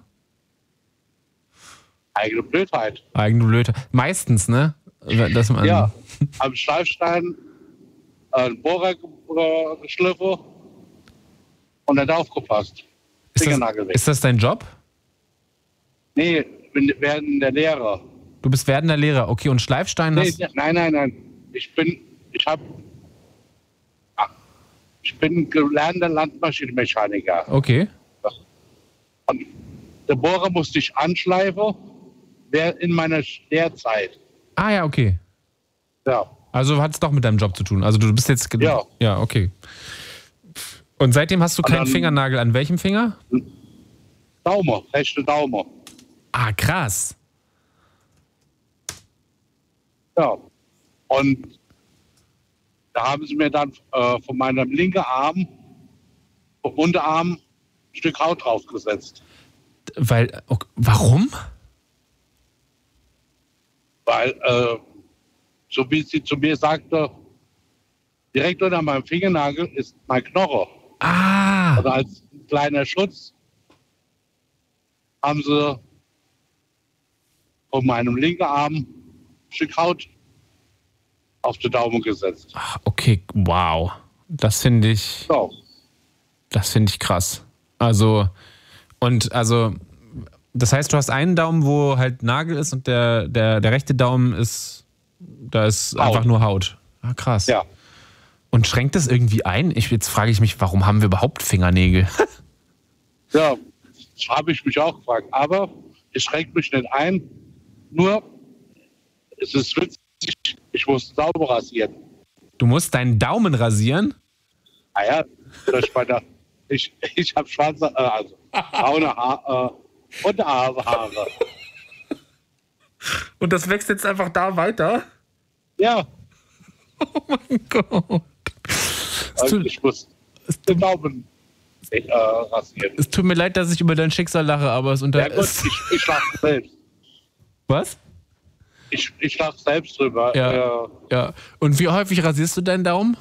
S4: Eigene Blödheit.
S1: Eigene Blödheit. Meistens, ne? Dass man
S4: ja, am Schleifstein äh, einen Bohrer ge- geschliffen und nicht aufgepasst.
S1: Ist
S4: Fingernagel
S1: das,
S4: weg.
S1: ist das dein Job?
S4: Nee, ich bin werdender Lehrer.
S1: Du bist werdender Lehrer, okay. Und Schleifstein
S4: Nee,
S1: hast...
S4: nein, nein, nein. Ich bin, ich habe, ich bin gelernter Landmaschinenmechaniker.
S1: Okay.
S4: Und der Bohrer musste ich anschleifen, wäre in meiner Lehrzeit.
S1: Ah ja, okay.
S4: Ja.
S1: Also hat es doch mit deinem Job zu tun. Also du bist jetzt... Ge-
S4: Ja.
S1: Ja, okay. Und seitdem hast du keinen
S4: dann-
S1: Fingernagel. An welchem Finger?
S4: Daumen, rechte Daumen.
S1: Ah, krass.
S4: Ja. Und da haben sie mir dann äh, von meinem linken Arm, vom Unterarm, ein Stück Haut draufgesetzt.
S1: Weil... Okay, warum?
S4: Weil, äh, so wie sie zu mir sagte, direkt unter meinem Fingernagel ist mein Knochen.
S1: Ah.
S4: Also als kleiner Schutz haben sie von meinem linken Arm ein Stück Haut auf den Daumen gesetzt.
S1: Ach, okay, wow. Das finde ich...
S4: So.
S1: Das finde ich krass. Also, und also, das heißt, du hast einen Daumen, wo halt Nagel ist und der, der, der rechte Daumen ist, da ist
S4: Haut.
S1: einfach nur Haut. Ah, krass.
S4: Ja.
S1: Und schränkt das irgendwie ein? Ich, jetzt frage ich mich, warum haben wir überhaupt Fingernägel?
S4: Ja, das habe ich mich auch gefragt. Aber es schränkt mich nicht ein. Nur, es ist witzig, ich muss sauber rasieren.
S1: Du musst deinen Daumen rasieren?
S4: Ah ja, ich meine, ich, ich habe schwarze, äh, also braune Haare, äh, Unterarmhaare.
S1: Und das wächst jetzt einfach da weiter?
S4: Ja.
S1: Oh mein Gott. Es
S4: Also
S1: tut,
S4: ich muss den Daumen äh, rasieren.
S1: es tut mir leid, dass ich über dein Schicksal lache, aber es unter...
S4: Ja gut,
S1: es,
S4: ich, ich lache selbst.
S1: was?
S4: Ich, ich lache selbst drüber.
S1: Ja.
S4: Äh,
S1: Ja. Und wie häufig rasierst du deinen Daumen?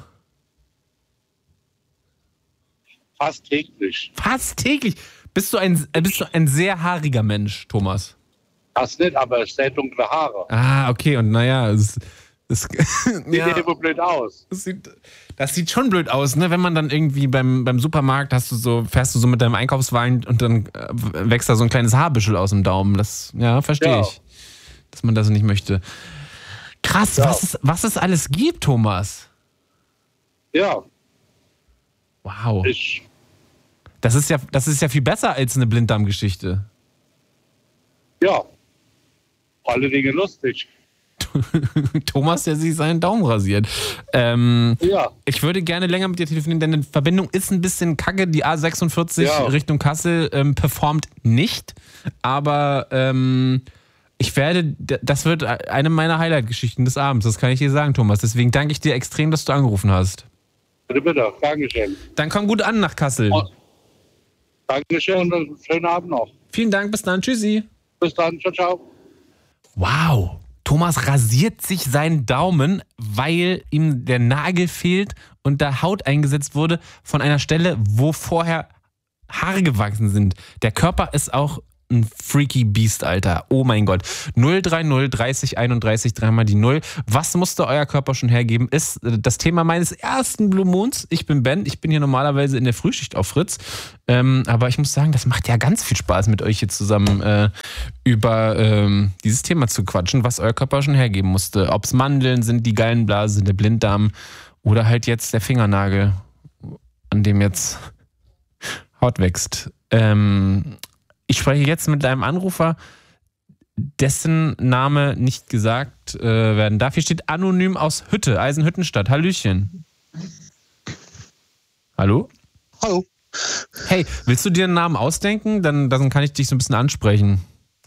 S4: fast täglich.
S1: Fast täglich. Bist du ein, bist du ein sehr haariger Mensch, Thomas?
S4: Das nicht, aber sehr dunkle Haare.
S1: Ah, okay. Und naja, es, es,
S4: Sieht
S1: ja,
S4: immer blöd aus.
S1: das, sieht, das sieht schon blöd aus, ne? Wenn man dann irgendwie beim, beim Supermarkt hast du so, fährst du so mit deinem Einkaufswagen und dann äh, wächst da so ein kleines Haarbüschel aus dem Daumen. Das, ja, verstehe
S4: Ja.
S1: ich. Dass man das nicht möchte. Krass,
S4: Ja.
S1: was, es, was es alles gibt, Thomas.
S4: Ja,
S1: Wow.
S4: ich,
S1: Das ist ja, das ist ja viel besser als eine Blinddarmgeschichte.
S4: ja, alle Dinge lustig.
S1: Thomas, der sich seinen Daumen rasiert. Ähm,
S4: Ja,
S1: ich würde gerne länger mit dir telefonieren, denn die Verbindung ist ein bisschen kacke. Die A sechsundvierzig
S4: Ja.
S1: Richtung Kassel ähm, performt nicht. Aber ähm, ich werde, d- das wird eine meiner Highlight-Geschichten des Abends. Das kann ich dir sagen, Thomas. Deswegen danke ich dir extrem, dass du angerufen hast.
S4: bitte, bitte. Dankeschön.
S1: Dann komm gut an nach Kassel.
S4: Oh. Dankeschön und einen schönen Abend noch.
S1: Vielen Dank, bis dann. Tschüssi.
S4: Bis dann. Ciao, ciao.
S1: Wow. Thomas rasiert sich seinen Daumen, weil ihm der Nagel fehlt und da Haut eingesetzt wurde von einer Stelle, wo vorher Haare gewachsen sind. Der Körper ist auch ein freaky Beast, Alter. Oh mein Gott. null drei null dreißig einunddreißig, dreimal die Null. Was musste euer Körper schon hergeben, ist das Thema meines ersten Blue Moons. Ich bin Ben, ich bin hier normalerweise in der Frühschicht auf Fritz. Ähm, aber ich muss sagen, das macht ja ganz viel Spaß, mit euch hier zusammen äh, über ähm, dieses Thema zu quatschen, was euer Körper schon hergeben musste. Ob es Mandeln sind, die Gallenblase, der Blinddarm oder halt jetzt der Fingernagel, an dem jetzt Haut wächst. Ähm... Ich spreche jetzt mit einem Anrufer, dessen Name nicht gesagt äh, werden darf. Hier steht anonym aus Hütte, Eisenhüttenstadt. Hallöchen. Hallo?
S5: Hallo.
S1: Hey, willst du dir einen Namen ausdenken? Dann, dann kann ich dich so ein bisschen ansprechen.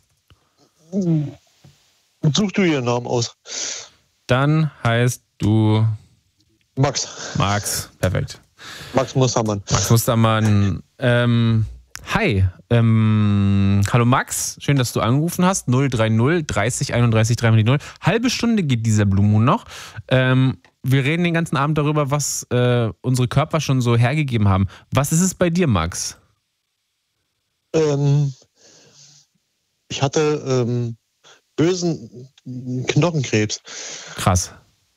S5: Such du dir einen Namen aus.
S1: Dann heißt du...
S5: Max.
S1: Max, perfekt.
S5: Max Mustermann.
S1: Max Mustermann. Ähm... Hi, ähm, hallo Max, schön, dass du angerufen hast. null drei null dreißig einunddreißig, dreimal die Null. Halbe Stunde geht dieser Blue Moon noch. Ähm, wir reden den ganzen Abend darüber, was äh, unsere Körper schon so hergegeben haben. Was ist es bei dir, Max?
S5: Ähm, ich hatte ähm, bösen Knochenkrebs.
S1: Krass.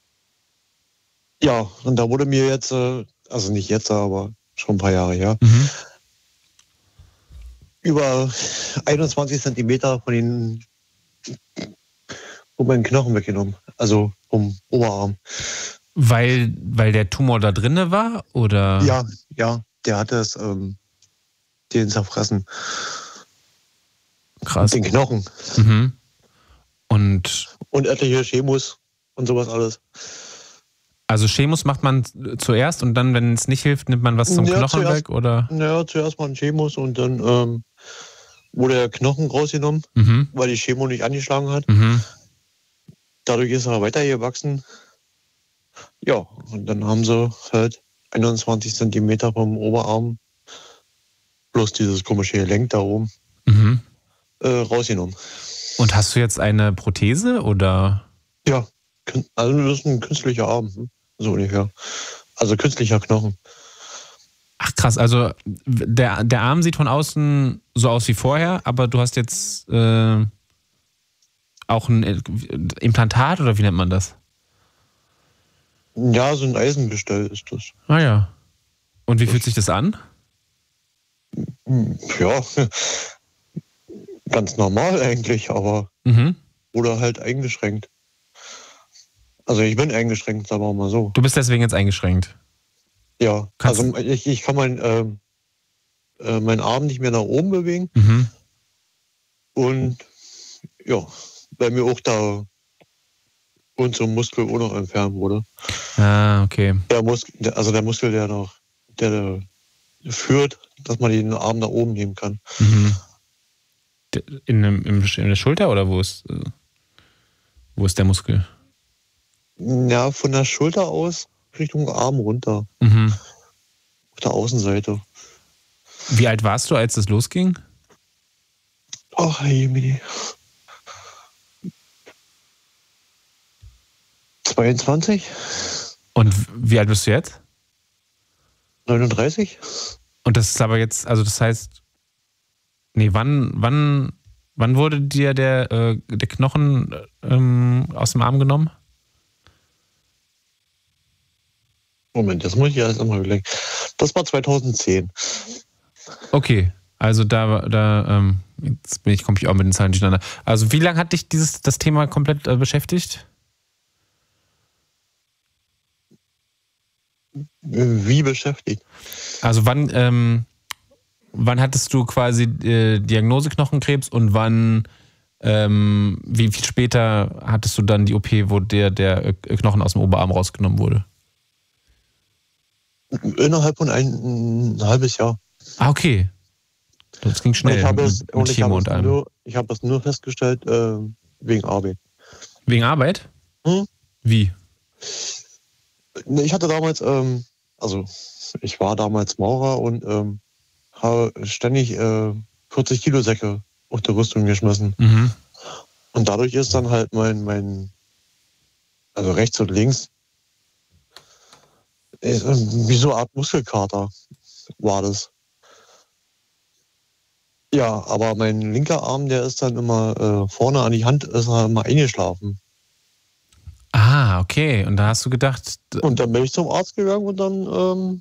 S5: Ja, und da wurde mir jetzt, äh, also nicht jetzt, aber schon ein paar Jahre her,
S1: Mhm.
S5: über einundzwanzig Zentimeter von den von meinen Knochen weggenommen. Also vom Oberarm.
S1: Weil, weil der Tumor da drinne war? Oder?
S5: Ja, ja, der hatte es, ähm, den zerfressen.
S1: Krass.
S5: Den Knochen.
S1: Mhm. Und,
S5: Und etliche Chemos und sowas alles.
S1: also Chemos macht man zuerst und dann, wenn es nicht hilft, nimmt man was zum
S5: Ja,
S1: Knochen
S5: zuerst-
S1: weg? Oder?
S5: Naja, zuerst mal ein Chemos und dann ähm, wurde der Knochen rausgenommen,
S1: Mhm.
S5: weil die Chemo nicht angeschlagen hat.
S1: Mhm.
S5: Dadurch ist er weitergewachsen. Ja, und dann haben sie halt einundzwanzig Zentimeter vom Oberarm plus dieses komische Gelenk da oben
S1: Mhm.
S5: äh, rausgenommen.
S1: Und hast du jetzt eine Prothese oder?
S5: Ja, kün- also das ist ein künstlicher Arm, hm, so ungefähr. Also künstlicher Knochen.
S1: Ach krass, also der, der Arm sieht von außen so aus wie vorher, aber du hast jetzt äh, auch ein Implantat oder wie nennt man das?
S5: Ja, so ein Eisengestell ist das.
S1: Ah ja. Und wie fühlt sich das an?
S5: Hm, Ja, ganz normal eigentlich, aber
S1: Mhm.
S5: oder halt eingeschränkt. Also ich bin eingeschränkt, sagen wir mal so.
S1: Du bist deswegen jetzt eingeschränkt.
S5: Ja,
S1: Kannst-
S5: also ich, ich kann mein, ähm, äh, meinen Arm nicht mehr nach oben bewegen
S1: Mhm.
S5: und ja, weil mir auch da unser Muskel auch noch entfernt wurde.
S1: Ah, okay.
S5: Der Muskel, der, also der Muskel, der noch, der, der führt, dass man den Arm nach oben nehmen kann.
S1: Mhm. In, dem- im, in der Schulter oder wo ist, äh, wo ist der Muskel?
S5: Ja, von der Schulter aus Richtung Arm runter,
S1: Mhm.
S5: auf der Außenseite.
S1: Wie alt warst du, als das losging?
S5: Ach, Jemini. zweiundzwanzig?
S1: Und wie alt bist du jetzt?
S5: neununddreißig?
S1: Und das ist aber jetzt, also das heißt, nee, wann, wann, wann wurde dir der, äh, der Knochen ähm, aus dem Arm genommen?
S5: Moment, das muss ich alles einmal überlegen. Das war zweitausendzehn.
S1: Okay, also da, da ähm, jetzt bin ich, komme ich auch mit den Zahlen durcheinander. Also wie lange hat dich dieses, das Thema komplett äh, beschäftigt?
S5: Wie beschäftigt?
S1: Also wann, ähm, wann hattest du quasi äh, Diagnose Knochenkrebs und wann, ähm, wie viel später hattest du dann die O P, wo der, der äh, Knochen aus dem Oberarm rausgenommen wurde?
S5: Innerhalb von ein, ein halbes Jahr.
S1: Ah, okay. Das ging
S5: Und
S1: schnell
S5: ich habe
S1: mit,
S5: es,
S1: mit
S5: und ich
S1: Chemo
S5: habe
S1: und
S5: es,
S1: allem.
S5: nur, ich habe es nur festgestellt äh, wegen Arbeit.
S1: Wegen Arbeit?
S5: Hm?
S1: Wie?
S5: Ich hatte damals, ähm, also ich war damals Maurer und ähm, habe ständig äh, vierzig Kilo Säcke auf der Rüstung geschmissen.
S1: Mhm.
S5: Und dadurch ist dann halt mein, mein also rechts und links, wie so eine Art Muskelkater war das. Ja, aber mein linker Arm, der ist dann immer äh, vorne an die Hand, ist er immer eingeschlafen.
S1: Ah, okay. Und da hast du gedacht...
S5: Und dann bin ich zum Arzt gegangen und dann ähm,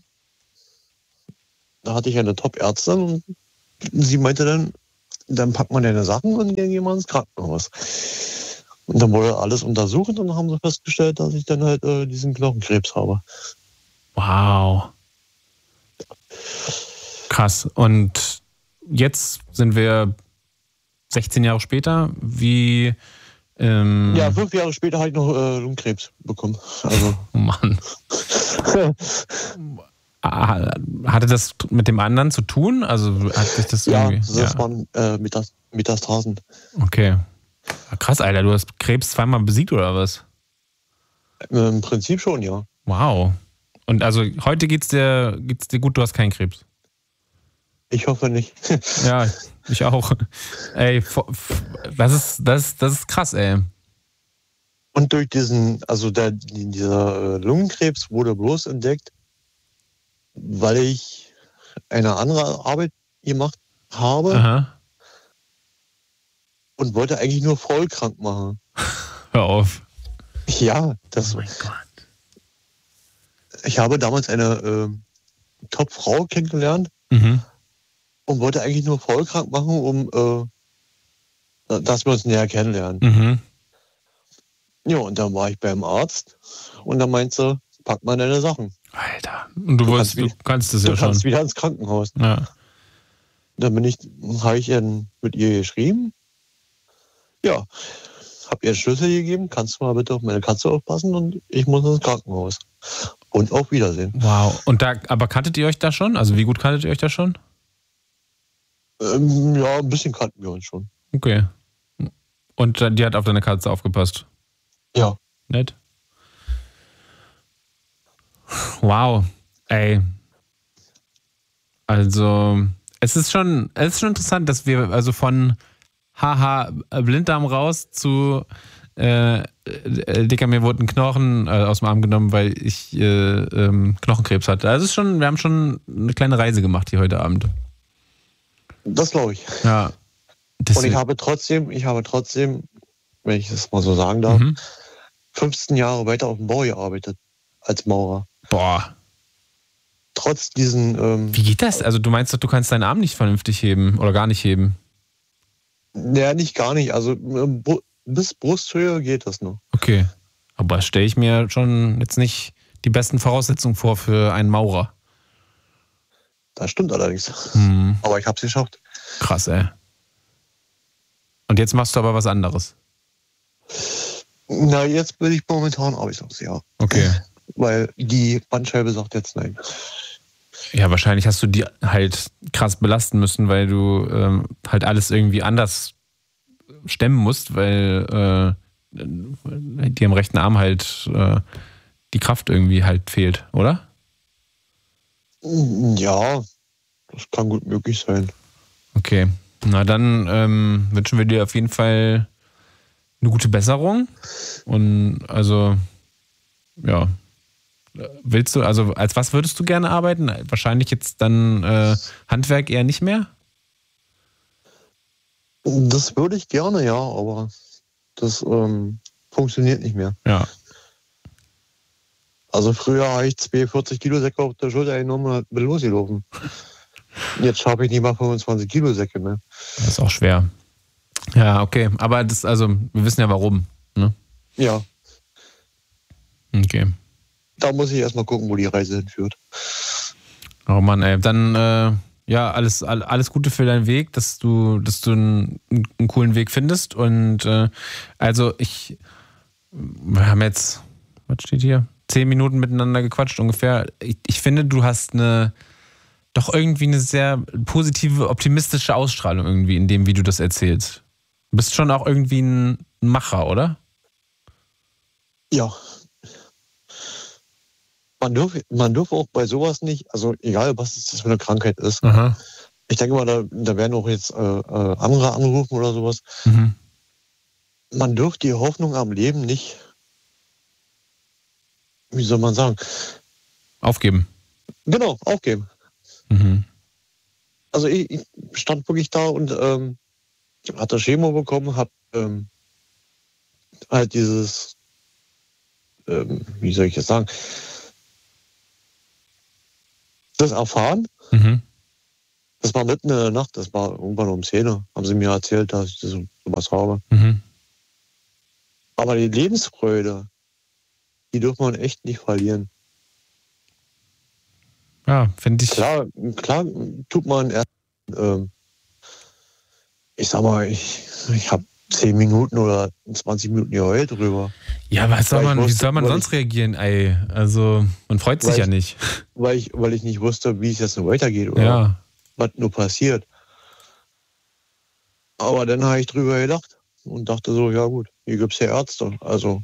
S5: da hatte ich eine Top-Ärztin und sie meinte dann, dann packt man deine Sachen und dann gehen wir ins Krankenhaus. Und dann wurde alles untersucht und dann haben sie festgestellt, dass ich dann halt äh, diesen Knochenkrebs habe.
S1: Wow. Krass. Und jetzt sind wir sechzehn Jahre später. Wie... Ähm
S5: ja, fünf Jahre später habe ich noch äh, Lungenkrebs bekommen. Also.
S1: Oh Mann. Hatte das mit dem anderen zu tun? Also hat sich das irgendwie...
S5: Ja, das ja. waren äh, Metas- Metastasen.
S1: Okay. Krass, Alter. Du hast Krebs zweimal besiegt, oder was?
S5: Im Prinzip schon, ja.
S1: Wow. Und also heute geht's dir, geht's dir gut, du hast keinen Krebs?
S5: Ich hoffe nicht.
S1: Ja, ich auch. Ey, das ist, das, das ist krass, ey.
S5: Und durch diesen, also der, dieser Lungenkrebs wurde bloß entdeckt, weil ich eine andere Arbeit gemacht habe.
S1: Aha.
S5: Und wollte eigentlich nur voll krank machen.
S1: Hör auf.
S5: Ja, das.
S1: Oh mein Gott.
S5: Ich habe damals eine äh, Top-Frau kennengelernt.
S1: Mhm.
S5: Und wollte eigentlich nur voll krank machen, um äh, dass wir uns näher kennenlernen.
S1: Mhm.
S5: Ja, und dann war ich beim Arzt und dann meinte sie, pack mal deine Sachen.
S1: Alter. Und du, du, wolltest, kannst, du kannst das
S5: du
S1: ja schon.
S5: Du kannst wieder ins Krankenhaus.
S1: Ja.
S5: Dann bin ich, habe ich dann mit ihr geschrieben. Ja, habe ihr einen Schlüssel gegeben, kannst du mal bitte auf meine Katze aufpassen und ich muss ins Krankenhaus. Und auf Wiedersehen.
S1: Wow. Und da, aber kanntet ihr euch da schon? Also wie gut kanntet ihr euch da schon?
S5: Ähm, ja, ein bisschen kannten wir uns schon.
S1: Okay. Und die hat auf deine Katze aufgepasst?
S5: Ja.
S1: Nett. Wow. Ey. Also, es ist schon, es ist schon interessant, dass wir also von haha, Blinddarm raus zu äh, äh, Dicker, mir wurde ein Knochen äh, aus dem Arm genommen, weil ich äh, ähm, Knochenkrebs hatte. Also es ist schon, wir haben schon eine kleine Reise gemacht hier heute Abend.
S5: Das glaube ich.
S1: Ja.
S5: Und ich habe trotzdem, ich habe trotzdem, wenn ich das mal so sagen darf, mhm. fünfzehn Jahre weiter auf dem Bau gearbeitet als Maurer.
S1: Boah.
S5: Trotz diesen... Ähm,
S1: Wie geht das? Also du meinst doch, du kannst deinen Arm nicht vernünftig heben oder gar nicht heben?
S5: Ja, nicht gar nicht. Also bis Brusthöhe geht das noch.
S1: Okay. Aber stelle ich mir schon jetzt nicht die besten Voraussetzungen vor für einen Maurer.
S5: Das stimmt allerdings.
S1: Hm.
S5: Aber ich habe es geschafft.
S1: Krass, ey. Und jetzt machst du aber was anderes.
S5: Na, jetzt bin ich momentan arbeitslos, ja.
S1: Okay.
S5: Weil die Bandscheibe sagt jetzt nein.
S1: Ja, wahrscheinlich hast du die halt krass belasten müssen, weil du ähm, halt alles irgendwie anders stemmen musst, weil äh, dir im rechten Arm halt äh, die Kraft irgendwie halt fehlt, oder?
S5: Ja, das kann gut möglich sein.
S1: Okay, na dann ähm, wünschen wir dir auf jeden Fall eine gute Besserung. Und also, ja, willst du, also als was würdest du gerne arbeiten? Wahrscheinlich jetzt dann äh, Handwerk eher nicht mehr?
S5: Das würde ich gerne, ja, aber das ähm, funktioniert nicht mehr.
S1: Ja.
S5: Also früher habe ich vierzig Kilo Säcke auf der Schulter genommen und bin losgelaufen. Jetzt habe ich nicht mal fünfundzwanzig Kilo Säcke mehr.
S1: Das ist auch schwer. Ja, okay. Aber das, also, wir wissen ja warum, ne?
S5: Ja.
S1: Okay.
S5: Da muss ich erstmal gucken, wo die Reise hinführt.
S1: Oh Mann, ey. Dann, äh, ja, alles, alles Gute für deinen Weg, dass du, dass du einen, einen coolen Weg findest. Und äh, also ich, wir haben jetzt, was steht hier? Zehn Minuten miteinander gequatscht ungefähr. Ich, ich finde, du hast eine doch irgendwie eine sehr positive, optimistische Ausstrahlung irgendwie in dem, wie du das erzählst. Du bist schon auch irgendwie ein Macher, oder?
S5: Ja. Man darf, man darf auch bei sowas nicht, also egal, was das für eine Krankheit ist.
S1: Aha.
S5: Ich denke mal, da, da werden auch jetzt äh, andere anrufen oder sowas.
S1: Mhm.
S5: man dürfte die Hoffnung am Leben nicht, wie soll man sagen?
S1: Aufgeben.
S5: Genau, aufgeben.
S1: Mhm.
S5: Also ich, ich stand wirklich da und ähm, hatte Chemo bekommen, habe ähm, halt dieses, ähm, wie soll ich das sagen, das erfahren.
S1: Mhm.
S5: Das war mitten in der Nacht, das war irgendwann um zehn Uhr, haben sie mir erzählt, dass ich so sowas habe.
S1: Mhm.
S5: Aber die Lebensfreude, die darf man echt nicht verlieren.
S1: Ja, finde ich.
S5: Klar, klar tut man erst, ähm, ich sag mal, ich, ich habe zehn Minuten oder zwanzig Minuten geheult drüber.
S1: Ja, was soll man,
S5: wusste,
S1: wie soll man sonst
S5: ich,
S1: reagieren, ey? Also, man freut sich ja
S5: ich,
S1: nicht.
S5: Weil ich, weil ich nicht wusste, wie es jetzt noch weitergeht oder
S1: ja.
S5: was nur passiert. Aber dann habe ich drüber gedacht und dachte so, ja gut, hier gibt es ja Ärzte. Also,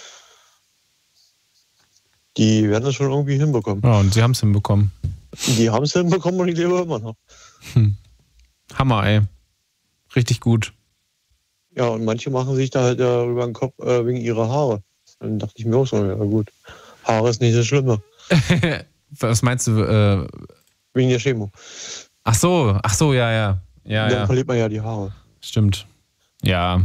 S5: die werden das schon irgendwie hinbekommen.
S1: Ja, und sie haben es hinbekommen.
S5: Die haben es hinbekommen und ich lebe immer noch.
S1: Hm. Hammer, ey. Richtig gut.
S5: Ja, und manche machen sich da halt ja über den Kopf äh, wegen ihrer Haare. Dann dachte ich mir auch so, ja gut, Haare ist nicht das Schlimme.
S1: Was meinst du? Äh...
S5: Wegen der Chemo.
S1: Ach so, ach so, ja, ja. ja
S5: Dann
S1: ja.
S5: verliert man ja die Haare.
S1: Stimmt. Ja.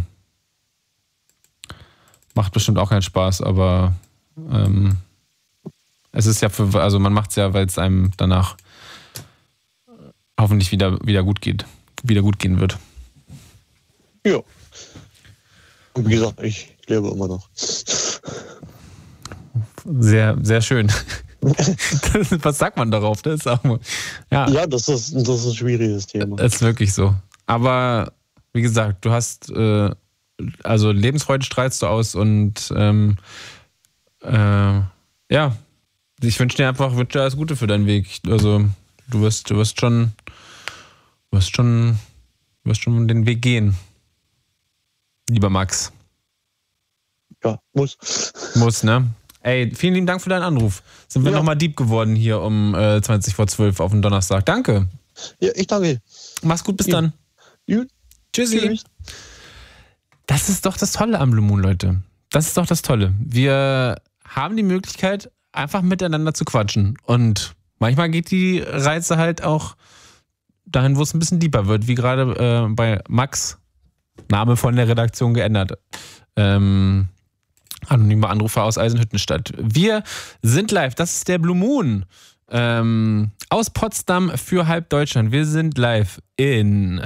S1: Macht bestimmt auch keinen Spaß, aber ähm, es ist ja für, also man macht es ja, weil es einem danach hoffentlich wieder, wieder gut geht, wieder gut gehen wird.
S5: Ja. Und wie gesagt, ich lebe immer noch.
S1: Sehr, sehr schön. Was sagt man darauf? Das ist auch, ja.
S5: ja, das ist, das ist ein schwieriges Thema.
S1: Das ist wirklich so. Aber wie gesagt, du hast äh, also Lebensfreude strahlst du aus und ähm, äh, ja, ich wünsche dir einfach wünsche dir alles Gute für deinen Weg. Also du wirst, du wirst schon, du wirst schon, du wirst schon den Weg gehen, lieber Max.
S5: Ja, muss.
S1: Muss, ne? Ey, vielen lieben Dank für deinen Anruf. Sind wir
S5: ja.
S1: nochmal deep geworden hier um äh, zwanzig vor zwölf auf den Donnerstag. Danke.
S5: Ja, ich danke.
S1: Mach's gut, bis
S5: ja.
S1: dann.
S5: Gut.
S1: Tschüssi. Tschüss. Das ist doch das Tolle am Blue Moon, Leute. Das ist doch das Tolle. Wir haben die Möglichkeit, einfach miteinander zu quatschen. Und manchmal geht die Reise halt auch dahin, wo es ein bisschen deeper wird, wie gerade äh, bei Max, Name von der Redaktion geändert. Ähm, anonyme Anrufer aus Eisenhüttenstadt. Wir sind live, das ist der Blue Moon ähm, aus Potsdam für halb Deutschland. Wir sind live in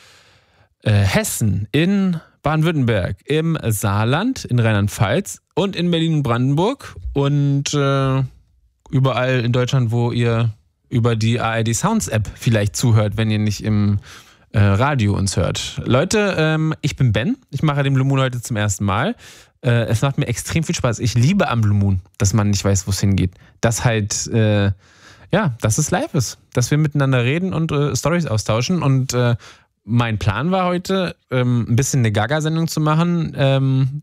S1: äh, Hessen, in Baden-Württemberg, im Saarland, in Rheinland-Pfalz und in Berlin und Brandenburg und äh, überall in Deutschland, wo ihr über die A R D Sounds App vielleicht zuhört, wenn ihr nicht im äh, Radio uns hört. Leute, ähm, ich bin Ben, ich mache den Blue Moon heute zum ersten Mal. Äh, es macht mir extrem viel Spaß. Ich liebe am Blue Moon, dass man nicht weiß, wo es hingeht. Dass halt, äh, ja, dass es live ist. Dass wir miteinander reden und äh, Storys austauschen. Und äh, mein Plan war heute, ähm, ein bisschen eine Gaga-Sendung zu machen. Ähm,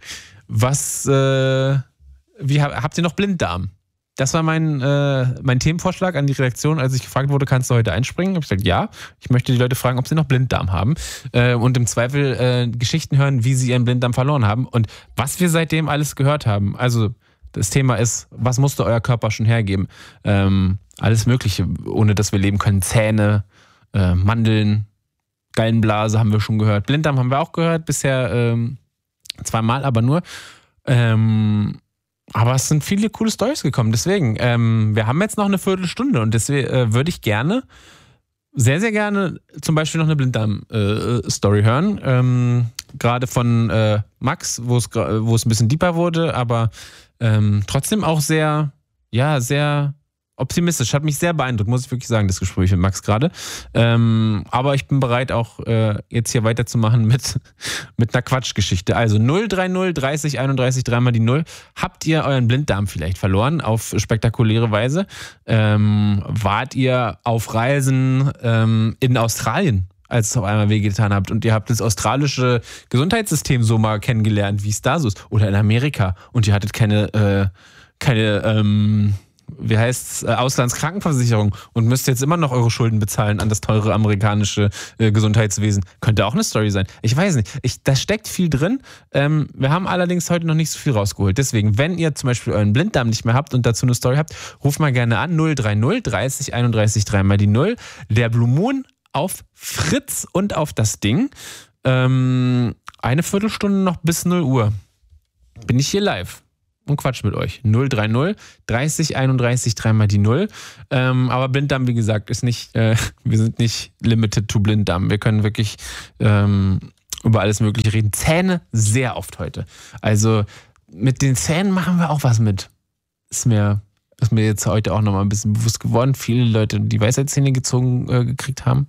S1: was, äh, wie habt ihr noch Blinddarm? Das war mein, äh, mein Themenvorschlag an die Redaktion, als ich gefragt wurde, kannst du heute einspringen? Habe ich gesagt, ja. Ich möchte die Leute fragen, ob sie noch Blinddarm haben äh, und im Zweifel äh, Geschichten hören, wie sie ihren Blinddarm verloren haben und was wir seitdem alles gehört haben. Also das Thema ist, was musste euer Körper schon hergeben? Ähm, alles Mögliche, ohne dass wir leben können. Zähne, äh, Mandeln, Gallenblase haben wir schon gehört. Blinddarm haben wir auch gehört, bisher ähm, zweimal, aber nur. Ähm, Aber es sind viele coole Storys gekommen. Deswegen, ähm, wir haben jetzt noch eine Viertelstunde und deswegen äh, würde ich gerne, sehr, sehr gerne zum Beispiel noch eine Blinddarm-Story äh, hören. Ähm, Gerade von äh, Max, wo es wo es ein bisschen deeper wurde, aber ähm, trotzdem auch sehr, ja, sehr optimistisch. Hat mich sehr beeindruckt, muss ich wirklich sagen, das Gespräch mit Max gerade. Ähm, aber ich bin bereit, auch äh, jetzt hier weiterzumachen mit, mit einer Quatschgeschichte. Also null drei null dreißig einunddreißig, dreimal die null. Habt ihr euren Blinddarm vielleicht verloren auf spektakuläre Weise? Ähm, wart ihr auf Reisen ähm, in Australien, als es auf einmal wehgetan habt und ihr habt das australische Gesundheitssystem so mal kennengelernt, wie es da so ist? Oder in Amerika und ihr hattet keine, äh, keine, ähm, wie heißt's, äh, Auslandskrankenversicherung und müsst jetzt immer noch eure Schulden bezahlen an das teure amerikanische äh, Gesundheitswesen. Könnte auch eine Story sein. Ich weiß nicht. Ich, da steckt viel drin. Ähm, wir haben allerdings heute noch nicht so viel rausgeholt. Deswegen, wenn ihr zum Beispiel euren Blinddarm nicht mehr habt und dazu eine Story habt, ruft mal gerne an. null drei null dreißig einunddreißig dreimal die null. Der Blue Moon auf Fritz und auf das Ding. Ähm, eine Viertelstunde noch bis null Uhr. Bin ich hier live und quatsch mit euch. null drei null dreißig einunddreißig dreimal die null. Ähm, aber Blinddarm, wie gesagt, ist nicht, äh, wir sind nicht limited to Blinddarm. Wir können wirklich ähm, über alles Mögliche reden. Zähne sehr oft heute. Also mit den Zähnen machen wir auch was mit. Ist mir, ist mir jetzt heute auch nochmal ein bisschen bewusst geworden. Viele Leute, die Weisheitszähne gezogen äh, gekriegt haben.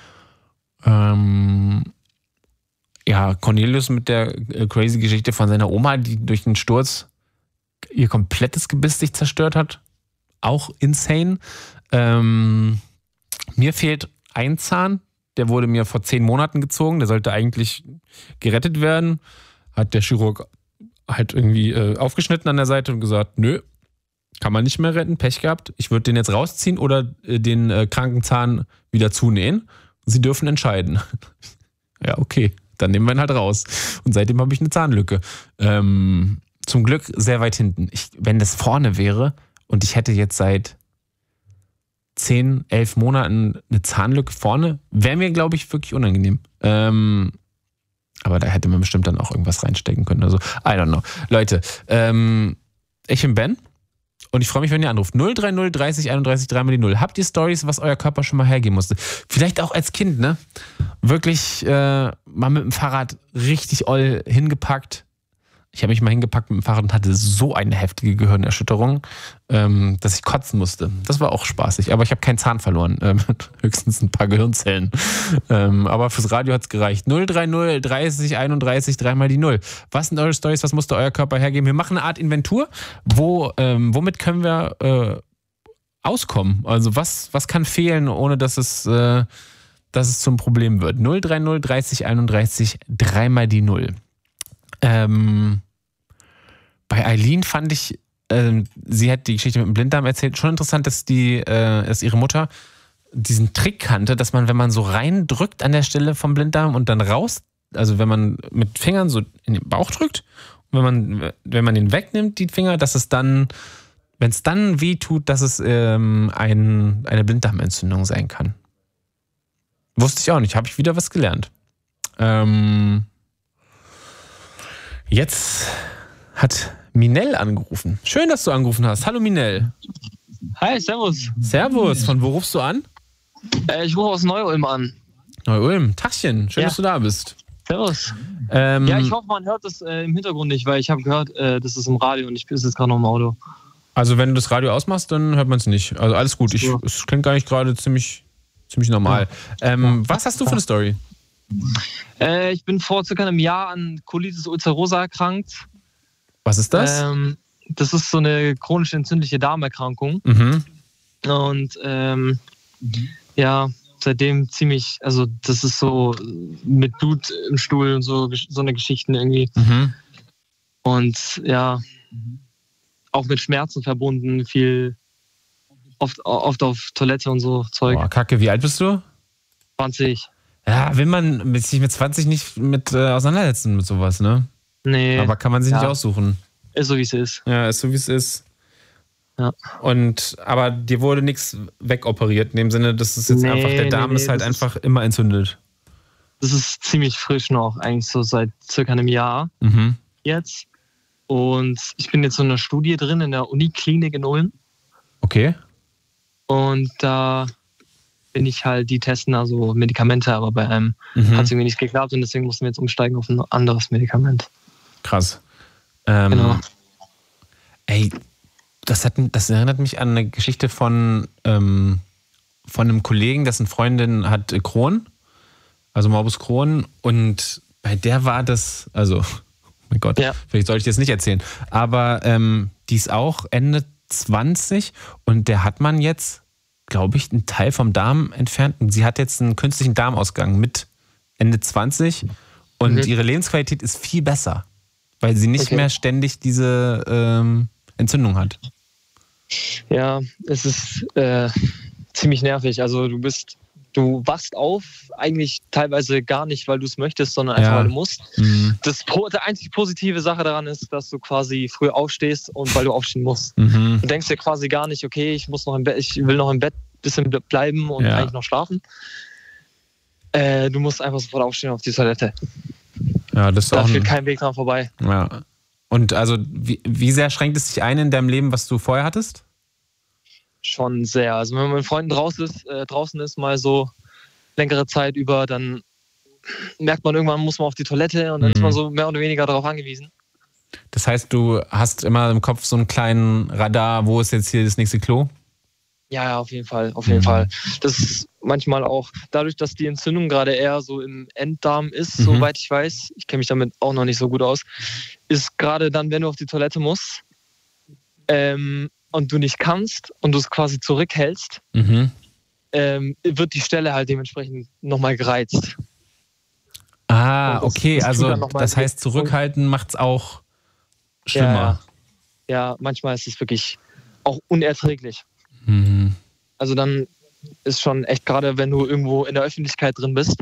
S1: Ähm, ja, Cornelius mit der äh, crazy Geschichte von seiner Oma, die durch den Sturz ihr komplettes Gebiss sich zerstört hat. Auch insane. Ähm, mir fehlt ein Zahn. Der wurde mir vor zehn Monaten gezogen. Der sollte eigentlich gerettet werden. Hat der Chirurg halt irgendwie äh, aufgeschnitten an der Seite und gesagt, nö, kann man nicht mehr retten, Pech gehabt. Ich würde den jetzt rausziehen oder äh, den äh, kranken Zahn wieder zunähen. Sie dürfen entscheiden. Ja, okay. Dann nehmen wir ihn halt raus. Und seitdem habe ich eine Zahnlücke. Ähm, Zum Glück sehr weit hinten. Ich, wenn das vorne wäre und ich hätte jetzt seit zehn, elf Monaten eine Zahnlücke vorne, wäre mir, glaube ich, wirklich unangenehm. Ähm, aber da hätte man bestimmt dann auch irgendwas reinstecken können. Also, I don't know. Leute, ähm, ich bin Ben und ich freue mich, wenn ihr anruft. null drei null dreißig einunddreißig dreimal die null. Habt ihr Storys, was euer Körper schon mal hergeben musste? Vielleicht auch als Kind, ne? Wirklich äh, mal mit dem Fahrrad richtig oll hingepackt. Ich habe mich mal hingepackt mit dem Fahrrad und hatte so eine heftige Gehirnerschütterung, ähm, dass ich kotzen musste. Das war auch spaßig, aber ich habe keinen Zahn verloren. Ähm, höchstens ein paar Gehirnzellen. Ähm, aber fürs Radio hat es gereicht. null drei null dreißig einunddreißig dreimal die null. Was sind eure Storys? Was musste euer Körper hergeben? Wir machen eine Art Inventur. Wo, ähm, womit können wir äh, auskommen? Also was, was kann fehlen, ohne dass es, äh, dass es zum Problem wird? null drei null dreißig einunddreißig dreimal die null. Ähm, bei Eileen fand ich, äh, sie hat die Geschichte mit dem Blinddarm erzählt, schon interessant, dass, die, äh, dass ihre Mutter diesen Trick kannte, dass man, wenn man so reindrückt an der Stelle vom Blinddarm und dann raus, also wenn man mit Fingern so in den Bauch drückt, und wenn man, wenn man den wegnimmt, die Finger, dass es dann, wenn es dann weh tut, dass es ähm, ein, eine Blinddarmentzündung sein kann. Wusste ich auch nicht, habe ich wieder was gelernt. Ähm... Jetzt hat Minel angerufen. Schön, dass du angerufen hast. Hallo Minel.
S6: Hi, servus.
S1: Servus. Von wo rufst du an?
S6: Äh, ich rufe aus Neu-Ulm an.
S1: Neu-Ulm. Tachchen. Schön,
S6: ja.
S1: dass du da bist.
S6: Servus.
S1: Ähm,
S6: ja, ich hoffe, man hört das äh, im Hintergrund nicht, weil ich habe gehört, äh, das ist im Radio und ich bin jetzt gerade noch im Auto.
S1: Also wenn du das Radio ausmachst, dann hört man es nicht. Also alles gut. Ich, ja. Es klingt gar nicht gerade ziemlich, ziemlich normal. Ja. Ähm, was hast du für eine Story?
S6: Äh, ich bin vor circa einem Jahr an Colitis ulcerosa erkrankt.
S1: Was ist das?
S6: Ähm, das ist so eine chronisch entzündliche Darmerkrankung.
S1: Mhm.
S6: Und ähm, ja, seitdem ziemlich, also das ist so mit Blut im Stuhl und so, so eine Geschichten irgendwie.
S1: Mhm.
S6: Und ja, auch mit Schmerzen verbunden, viel, oft, oft auf Toilette und so Zeug.
S1: Boah, Kacke, wie alt bist du?
S6: zwanzig.
S1: Ja, will man sich mit zwanzig nicht mit äh, auseinandersetzen mit sowas, ne?
S6: Nee.
S1: Aber kann man sich
S6: ja.
S1: nicht aussuchen.
S6: Ist so, wie es ist.
S1: Ja, ist so, wie es ist.
S6: Ja.
S1: Und, aber dir wurde nichts wegoperiert, in dem Sinne, dass es jetzt
S6: nee,
S1: einfach, der Darm
S6: nee, nee,
S1: ist halt einfach ist, immer entzündet.
S6: Das ist ziemlich frisch noch, eigentlich so seit circa einem Jahr
S1: mhm.
S6: jetzt. Und ich bin jetzt so in einer Studie drin in der Uniklinik in Ulm.
S1: Okay.
S6: Und da bin ich halt, die testen also Medikamente, aber bei einem mhm. hat es irgendwie nicht geklappt und deswegen mussten wir jetzt umsteigen auf ein anderes Medikament.
S1: Krass. Ähm,
S6: genau.
S1: Ey, das, hat, das erinnert mich an eine Geschichte von, ähm, von einem Kollegen, dessen Freundin hat Crohn, also Morbus Crohn, und bei der war das, also, oh mein Gott, ja. vielleicht soll ich das nicht erzählen, aber ähm, die ist auch Ende zwanzig und der hat man jetzt, glaube ich, einen Teil vom Darm entfernt und sie hat jetzt einen künstlichen Darmausgang mit Ende zwanzig und mhm. ihre Lebensqualität ist viel besser, weil sie nicht okay. mehr ständig diese ähm, Entzündung hat.
S6: Ja, es ist äh, ziemlich nervig. Also du bist, du wachst auf, eigentlich teilweise gar nicht, weil du es möchtest, sondern einfach,
S1: ja.
S6: weil du musst.
S1: Mhm.
S6: Das die einzig positive Sache daran ist, dass du quasi früh aufstehst und weil du aufstehen musst.
S1: Mhm.
S6: Du denkst dir quasi gar nicht, okay, ich muss noch im Bett, ich will noch im Bett ein bisschen bleiben und
S1: ja.
S6: eigentlich noch schlafen. Äh, du musst einfach sofort aufstehen auf die Toilette.
S1: Ja, das ist
S6: da
S1: auch
S6: führt
S1: ein,
S6: kein Weg dran vorbei.
S1: Ja. Und also, wie, wie sehr schränkt es dich ein in deinem Leben, was du vorher hattest?
S6: Schon sehr. Also wenn man mit Freunden draußen ist, äh, draußen ist mal so längere Zeit über, dann merkt man irgendwann, muss man auf die Toilette und dann mhm. ist man so mehr oder weniger darauf angewiesen.
S1: Das heißt, du hast immer im Kopf so einen kleinen Radar, wo ist jetzt hier das nächste Klo?
S6: Ja, ja, auf jeden Fall, auf jeden mhm. Fall. Das ist manchmal auch, dadurch, dass die Entzündung gerade eher so im Enddarm ist, mhm. soweit ich weiß, ich kenne mich damit auch noch nicht so gut aus, ist gerade dann, wenn du auf die Toilette musst ähm, und du nicht kannst und du es quasi zurückhältst, mhm. ähm, wird die Stelle halt dementsprechend nochmal gereizt.
S1: Ah, das, okay, das also das heißt, zurückhalten macht es auch schlimmer.
S6: Ja, ja, manchmal ist es wirklich auch unerträglich.
S1: Mhm.
S6: Also dann ist schon echt, gerade wenn du irgendwo in der Öffentlichkeit drin bist.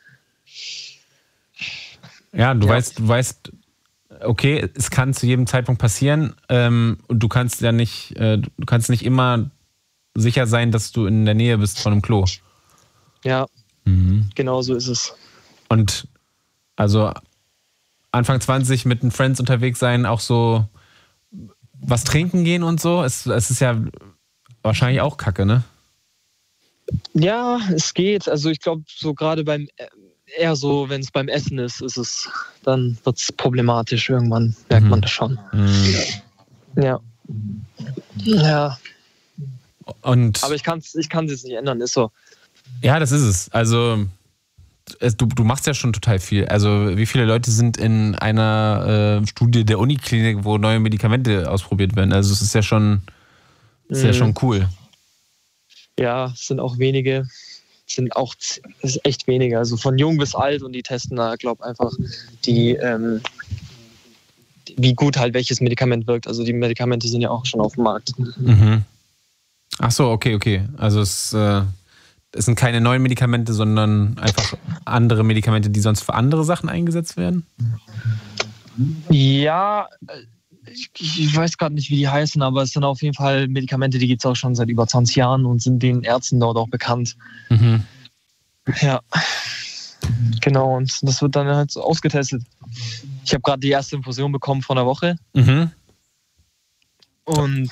S1: Ja, du ja. weißt, du weißt, okay, es kann zu jedem Zeitpunkt passieren ähm, und du kannst ja nicht, äh, du kannst nicht immer sicher sein, dass du in der Nähe bist von einem Klo.
S6: Ja,
S1: mhm.
S6: genau so ist es.
S1: Und also Anfang zwanzig mit den Friends unterwegs sein, auch so was trinken gehen und so, es, es ist ja wahrscheinlich auch Kacke, ne?
S6: Ja, es geht. Also ich glaube, so gerade beim, eher so, wenn es beim Essen ist, ist es, dann wird es problematisch. Irgendwann merkt mhm. man das schon.
S1: Mhm.
S6: Ja. Ja.
S1: Und
S6: aber ich kann es ich kann's jetzt nicht ändern, ist so.
S1: Ja, das ist es. Also es, du, du machst ja schon total viel. Also wie viele Leute sind in einer äh, Studie der Uniklinik, wo neue Medikamente ausprobiert werden? Also es ist ja schon, ist mhm. ja schon cool.
S6: Ja, es sind auch wenige, sind auch es ist echt wenige. Also von jung bis alt und die testen da, glaube ich, einfach die, ähm, wie gut halt welches Medikament wirkt. Also die Medikamente sind ja auch schon auf dem Markt.
S1: Mhm. Ach so, okay, okay. Also es, äh, es sind keine neuen Medikamente, sondern einfach andere Medikamente, die sonst für andere Sachen eingesetzt werden?
S6: Ja, ich, ich weiß gerade nicht, wie die heißen, aber es sind auf jeden Fall Medikamente, die gibt es auch schon seit über zwanzig Jahren und sind den Ärzten dort auch bekannt.
S1: Mhm.
S6: Ja, genau, und das wird dann halt so ausgetestet. Ich habe gerade die erste Infusion bekommen vor einer Woche.
S1: Mhm.
S6: Und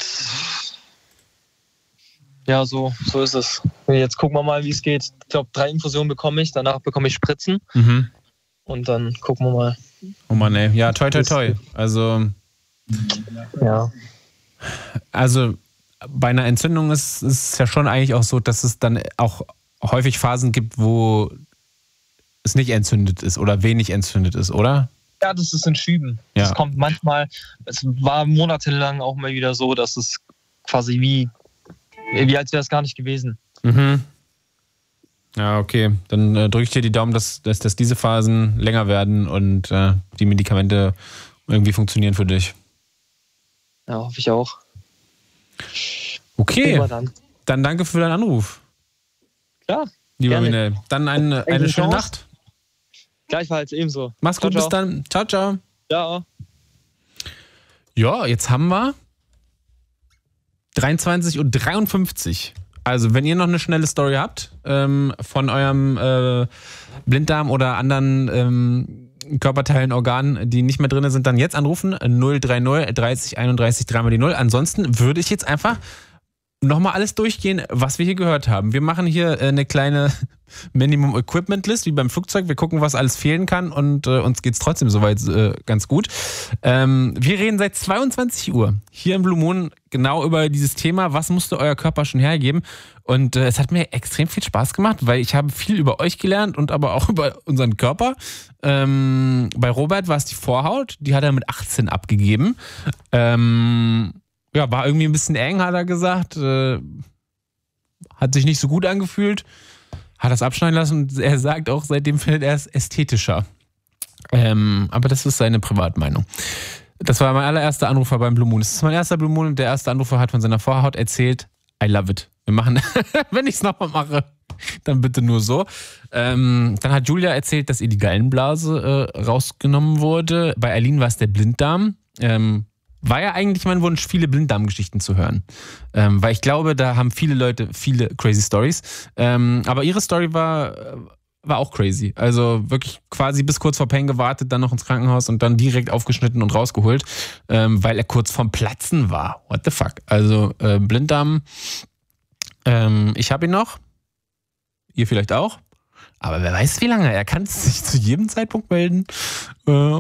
S6: ja, so, so ist es. Jetzt gucken wir mal, wie es geht. Ich glaube, drei Infusionen bekomme ich, danach bekomme ich Spritzen.
S1: Mhm.
S6: Und dann gucken wir mal.
S1: Oh Mann, ey. Ja, toi, toi, toi. Also,
S6: ja.
S1: Also, bei einer Entzündung ist es ja schon eigentlich auch so, dass es dann auch häufig Phasen gibt, wo es nicht entzündet ist oder wenig entzündet ist, oder?
S6: Ja, das ist in Schüben.
S1: Ja.
S6: Das kommt manchmal, es war monatelang auch mal wieder so, dass es quasi wie, wie als wäre es gar nicht gewesen.
S1: Mhm. Ja, okay. Dann äh, drücke ich dir die Daumen, dass, dass, dass diese Phasen länger werden und äh, die Medikamente irgendwie funktionieren für dich.
S6: Ja, hoffe ich auch.
S1: Okay.
S6: Dann.
S1: dann danke für deinen Anruf.
S6: Klar.
S1: Lieber Minel. Dann eine, eine schöne
S6: Chance.
S1: Nacht.
S6: Gleichfalls ebenso.
S1: Mach's gut,
S6: ciao,
S1: bis dann. Ciao, ciao.
S6: Ciao.
S1: Ja, jetzt haben wir dreiundzwanzig Uhr dreiundfünfzig. Also, wenn ihr noch eine schnelle Story habt ähm, von eurem äh, Blinddarm oder anderen ähm, Körperteilen, Organen, die nicht mehr drin sind, dann jetzt anrufen. null drei null dreißig einunddreißig dreimal die null. Ansonsten würde ich jetzt einfach nochmal alles durchgehen, was wir hier gehört haben. Wir machen hier eine kleine Minimum Equipment List, wie beim Flugzeug. Wir gucken, was alles fehlen kann und äh, uns geht es trotzdem soweit äh, ganz gut. Ähm, wir reden seit zweiundzwanzig Uhr hier im Blue Moon genau über dieses Thema. Was musste euer Körper schon hergeben? Und äh, es hat mir extrem viel Spaß gemacht, weil ich habe viel über euch gelernt und aber auch über unseren Körper. Ähm, bei Robert war es die Vorhaut. Die hat er mit achtzehn abgegeben. Ähm... Ja, war irgendwie ein bisschen eng, hat er gesagt. Äh, hat sich nicht so gut angefühlt. Hat das abschneiden lassen und er sagt auch, seitdem findet er es ästhetischer. Ähm, aber das ist seine Privatmeinung. Das war mein allererster Anrufer beim Blue Moon. Das ist mein erster Blue Moon und der erste Anrufer hat von seiner Vorhaut erzählt, I love it. Wir machen, wenn ich es nochmal mache, dann bitte nur so. Ähm, dann hat Julia erzählt, dass ihr die Gallenblase äh, rausgenommen wurde. Bei Aline war es der Blinddarm. Ähm, war ja eigentlich mein Wunsch, viele Blinddarmgeschichten zu hören. Ähm, weil ich glaube, da haben viele Leute viele crazy Stories. Ähm, aber ihre Story war, war auch crazy. Also wirklich quasi bis kurz vor Pain gewartet, dann noch ins Krankenhaus und dann direkt aufgeschnitten und rausgeholt, ähm, weil er kurz vorm Platzen war. What the fuck? Also äh, Blinddarm, ähm, ich habe ihn noch. Ihr vielleicht auch. Aber wer weiß, wie lange. Er kann sich zu jedem Zeitpunkt melden. Äh,